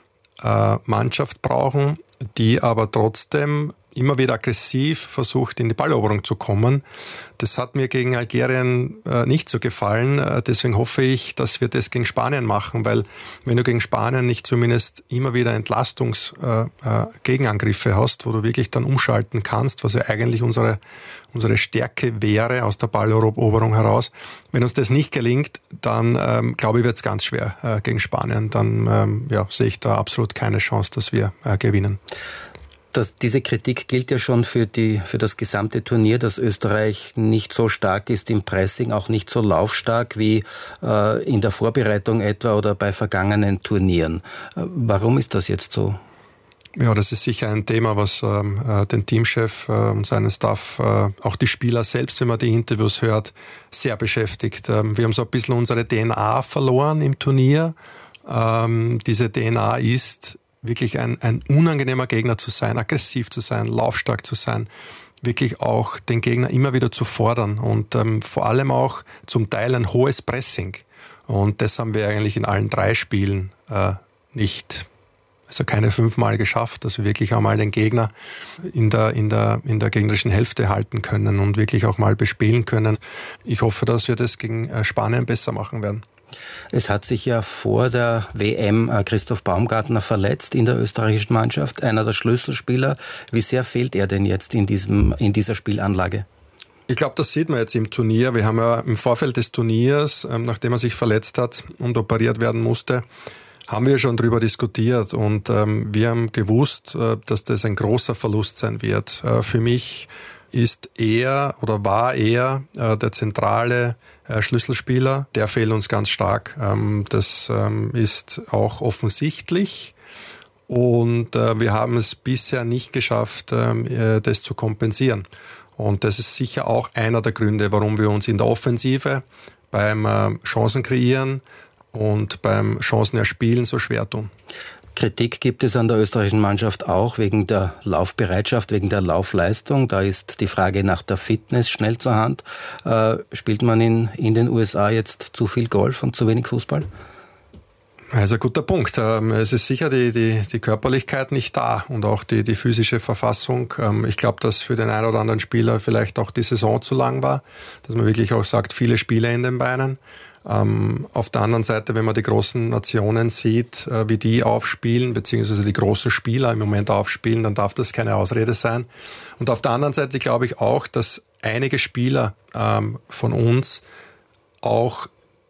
äh, Mannschaft brauchen, die aber trotzdem immer wieder aggressiv versucht, in die Balleroberung zu kommen. Das hat mir gegen Algerien äh, nicht so gefallen. Äh, deswegen hoffe ich, dass wir das gegen Spanien machen, weil wenn du gegen Spanien nicht zumindest immer wieder Entlastungs-Gegenangriffe äh, äh, hast, wo du wirklich dann umschalten kannst, was ja eigentlich unsere, unsere Stärke wäre aus der Balleroberung heraus. Wenn uns das nicht gelingt, dann ähm, glaube ich, wird es ganz schwer äh, gegen Spanien. Dann ähm, ja, sehe ich da absolut keine Chance, dass wir äh, gewinnen. Das, diese Kritik gilt ja schon für, die, für das gesamte Turnier, dass Österreich nicht so stark ist im Pressing, auch nicht so laufstark wie äh, in der Vorbereitung etwa oder bei vergangenen Turnieren. Äh, warum ist das jetzt so? Ja, das ist sicher ein Thema, was ähm, äh, den Teamchef äh, und seinen Staff, äh, auch die Spieler selbst, wenn man die Interviews hört, sehr beschäftigt. Ähm, wir haben so ein bisschen unsere D N A verloren im Turnier. Ähm, diese D N A ist wirklich ein, ein unangenehmer Gegner zu sein, aggressiv zu sein, laufstark zu sein. wirklich auch den Gegner immer wieder zu fordern und ähm, vor allem auch zum Teil ein hohes Pressing. Und das haben wir eigentlich in allen drei Spielen äh, nicht, also keine fünfmal geschafft, dass wir wirklich auch mal den Gegner in der, in der, in der gegnerischen Hälfte halten können und wirklich auch mal bespielen können. Ich hoffe, dass wir das gegen Spanien besser machen werden. Es hat sich ja vor der W M Christoph Baumgartner verletzt in der österreichischen Mannschaft, einer der Schlüsselspieler. Wie sehr fehlt er denn jetzt in diesem, in dieser Spielanlage? Ich glaube, das sieht man jetzt im Turnier. Wir haben ja im Vorfeld des Turniers, nachdem er sich verletzt hat und operiert werden musste, haben wir schon darüber diskutiert und ähm, wir haben gewusst, äh, dass das ein großer Verlust sein wird. Äh, für mich ist er oder war er äh, der zentrale äh, Schlüsselspieler. Der fehlt uns ganz stark. Ähm, das ähm, ist auch offensichtlich und äh, wir haben es bisher nicht geschafft, äh, das zu kompensieren. Und das ist sicher auch einer der Gründe, warum wir uns in der Offensive beim äh, Chancen kreieren und beim Chancenerspielen so schwer tun. Kritik gibt es an der österreichischen Mannschaft auch wegen der Laufbereitschaft, wegen der Laufleistung. Da ist die Frage nach der Fitness schnell zur Hand. Äh, spielt man in, in den U S A jetzt zu viel Golf und zu wenig Fußball? Also ein guter Punkt. Es ist sicher die, die, die Körperlichkeit nicht da und auch die, die physische Verfassung. Ich glaube, dass für den einen oder anderen Spieler vielleicht auch die Saison zu lang war, dass man wirklich auch sagt, viele Spiele in den Beinen. Ähm, auf der anderen Seite, wenn man die großen Nationen sieht, äh, wie die aufspielen, beziehungsweise die großen Spieler im Moment aufspielen, dann darf das keine Ausrede sein. Und auf der anderen Seite glaube ich auch, dass einige Spieler ähm, von uns auch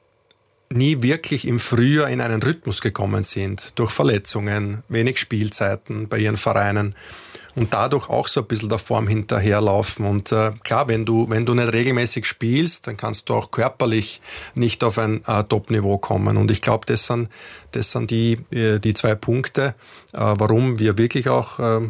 nie wirklich im Frühjahr in einen Rhythmus gekommen sind, durch Verletzungen, wenig Spielzeiten bei ihren Vereinen und dadurch auch so ein bisschen der Form hinterherlaufen. Und äh, klar, wenn du wenn du nicht regelmäßig spielst, dann kannst du auch körperlich nicht auf ein äh, Top-Niveau kommen. Und ich glaube, das sind, das sind die, äh, die zwei Punkte, äh, warum wir wirklich auch äh,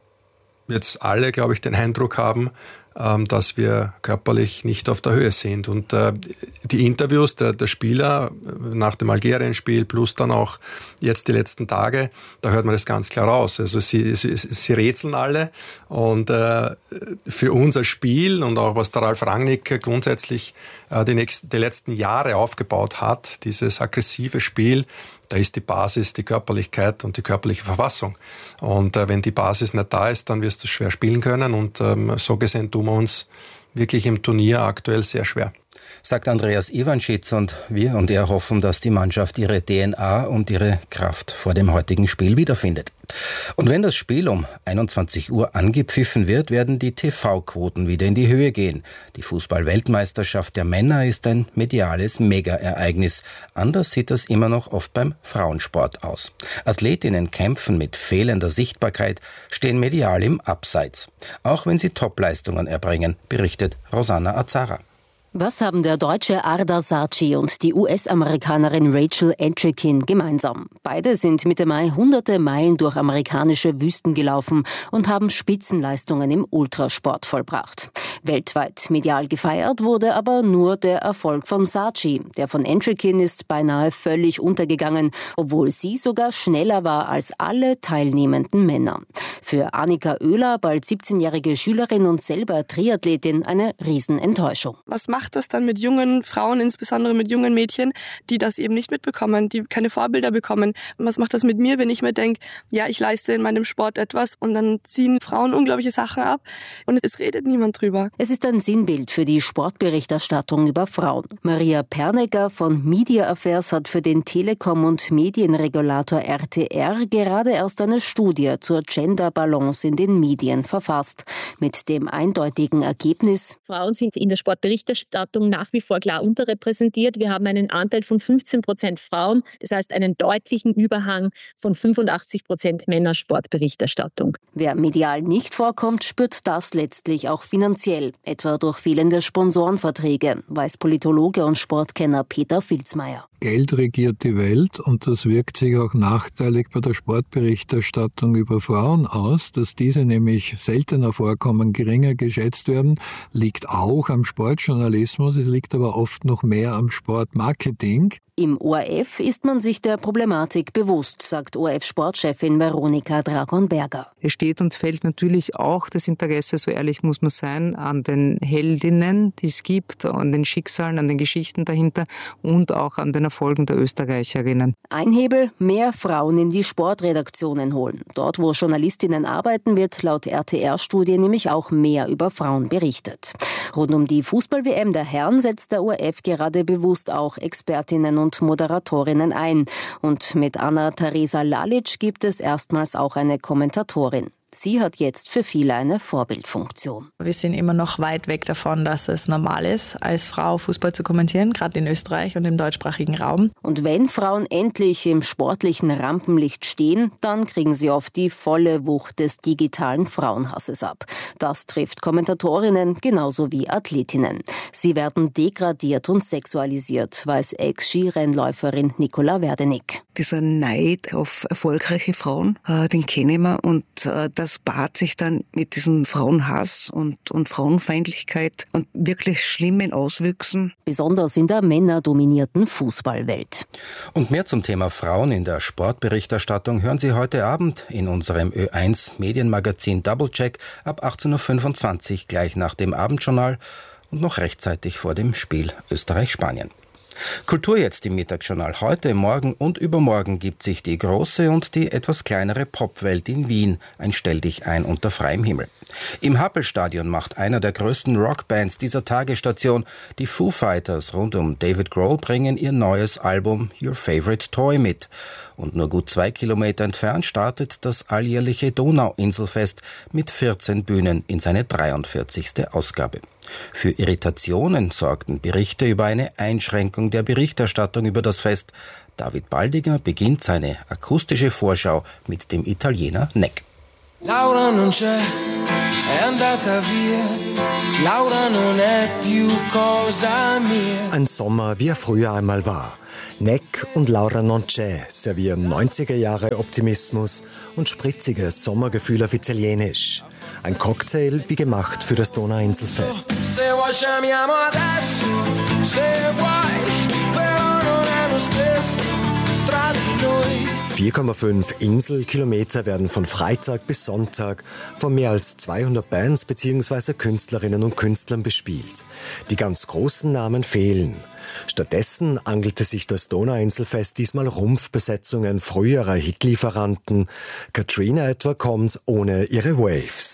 jetzt alle, glaube ich, den Eindruck haben, dass wir körperlich nicht auf der Höhe sind. Und äh, die Interviews der, der Spieler nach dem Algerien-Spiel plus dann auch jetzt die letzten Tage, da hört man das ganz klar raus. Also sie, sie, sie rätseln alle und äh, für unser Spiel und auch was der Ralf Rangnick grundsätzlich äh, die, nächsten, die letzten Jahre aufgebaut hat, dieses aggressive Spiel, da ist die Basis die Körperlichkeit und die körperliche Verfassung. Und äh, wenn die Basis nicht da ist, dann wirst du schwer spielen können. Und ähm, so gesehen tun wir uns wirklich im Turnier aktuell sehr schwer. Sagt Andreas Iwanschitz, und wir und er hoffen, dass die Mannschaft ihre D N A und ihre Kraft vor dem heutigen Spiel wiederfindet. Und wenn das Spiel um einundzwanzig Uhr angepfiffen wird, werden die T V-Quoten wieder in die Höhe gehen. Die Fußball-Weltmeisterschaft der Männer ist ein mediales Mega-Ereignis. Anders sieht das immer noch oft beim Frauensport aus. Athletinnen kämpfen mit fehlender Sichtbarkeit, stehen medial im Abseits. Auch wenn sie Topleistungen erbringen, berichtet Rosanna Azara. Was haben der Deutsche Ardar Sarci und die U S-Amerikanerin Rachel Entrekin gemeinsam? Beide sind Mitte Mai hunderte Meilen durch amerikanische Wüsten gelaufen und haben Spitzenleistungen im Ultrasport vollbracht. Weltweit medial gefeiert wurde aber nur der Erfolg von Sarci. Der von Entrekin ist beinahe völlig untergegangen, obwohl sie sogar schneller war als alle teilnehmenden Männer. Für Annika Oehler, bald siebzehnjährige Schülerin und selber Triathletin, eine Riesenenttäuschung. Was macht das dann mit jungen Frauen, insbesondere mit jungen Mädchen, die das eben nicht mitbekommen, die keine Vorbilder bekommen? Und was macht das mit mir, wenn ich mir denke, ja, ich leiste in meinem Sport etwas und dann ziehen Frauen unglaubliche Sachen ab und es redet niemand drüber. Es ist ein Sinnbild für die Sportberichterstattung über Frauen. Maria Pernecker von Media Affairs hat für den Telekom- und Medienregulator R T R gerade erst eine Studie zur Gender-Balance in den Medien verfasst. Mit dem eindeutigen Ergebnis: Frauen sind in der Sportberichterstattung nach wie vor klar unterrepräsentiert. Wir haben einen Anteil von fünfzehn Prozent Frauen, das heißt einen deutlichen Überhang von fünfundachtzig Prozent Männersportberichterstattung. Wer medial nicht vorkommt, spürt das letztlich auch finanziell, etwa durch fehlende Sponsorenverträge, weiß Politologe und Sportkenner Peter Filzmeier. Geld regiert die Welt und das wirkt sich auch nachteilig bei der Sportberichterstattung über Frauen aus. Dass diese nämlich seltener vorkommen, geringer geschätzt werden, liegt auch am Sportjournalismus, es liegt aber oft noch mehr am Sportmarketing. Im O R F ist man sich der Problematik bewusst, sagt O R F-Sportchefin Veronika Dragon-Berger. Es steht und fällt natürlich auch das Interesse, so ehrlich muss man sein, an den Heldinnen, die es gibt, an den Schicksalen, an den Geschichten dahinter und auch an den Erfolgen der Österreicherinnen. Ein Hebel, mehr Frauen in die Sportredaktionen holen. Dort, wo Journalistinnen arbeiten, wird laut R T R-Studie nämlich auch mehr über Frauen berichtet. Rund um die Fußball-W M der Herren setzt der O R F gerade bewusst auch Expertinnen und Moderatorinnen ein. Und mit Anna-Theresa Lalic gibt es erstmals auch eine Kommentatorin. Sie hat jetzt für viele eine Vorbildfunktion. Wir sind immer noch weit weg davon, dass es normal ist, als Frau Fußball zu kommentieren, gerade in Österreich und im deutschsprachigen Raum. Und wenn Frauen endlich im sportlichen Rampenlicht stehen, dann kriegen sie oft die volle Wucht des digitalen Frauenhasses ab. Das trifft Kommentatorinnen genauso wie Athletinnen. Sie werden degradiert und sexualisiert, weiß Ex-Skirennläuferin Nicola Werdenig. Dieser Neid auf erfolgreiche Frauen, äh, den kennen wir und äh, das paart sich dann mit diesem Frauenhass und, und Frauenfeindlichkeit und wirklich schlimmen Auswüchsen. Besonders in der männerdominierten Fußballwelt. Und mehr zum Thema Frauen in der Sportberichterstattung hören Sie heute Abend in unserem Ö eins Medienmagazin Doublecheck ab achtzehn Uhr fünfundzwanzig gleich nach dem Abendjournal und noch rechtzeitig vor dem Spiel Österreich-Spanien. Kultur jetzt im Mittagsjournal. Heute, morgen und übermorgen gibt sich die große und die etwas kleinere Popwelt in Wien ein Stelldichein unter freiem Himmel. Im Happelstadion macht einer der größten Rockbands dieser Tagesstation, die Foo Fighters rund um David Grohl, bringen ihr neues Album Your Favorite Toy mit. Und nur gut zwei Kilometer entfernt startet das alljährliche Donauinselfest mit vierzehn Bühnen in seine dreiundvierzigste Ausgabe. Für Irritationen sorgten Berichte über eine Einschränkung der Berichterstattung über das Fest. David Baldiger beginnt seine akustische Vorschau mit dem Italiener Neck. Laura non c'è, è andata via. Laura non è più cosa mia. Ein Sommer, wie er früher einmal war. Neck und Laura non c'è servieren neunziger Jahre Optimismus und spritziges Sommergefühl auf Italienisch. Ein Cocktail wie gemacht für das Donauinselfest. vier Komma fünf Inselkilometer werden von Freitag bis Sonntag von mehr als zweihundert Bands bzw. Künstlerinnen und Künstlern bespielt. Die ganz großen Namen fehlen. Stattdessen angelte sich das Donauinselfest diesmal Rumpfbesetzungen früherer Hitlieferanten. Katrina etwa kommt ohne ihre Waves.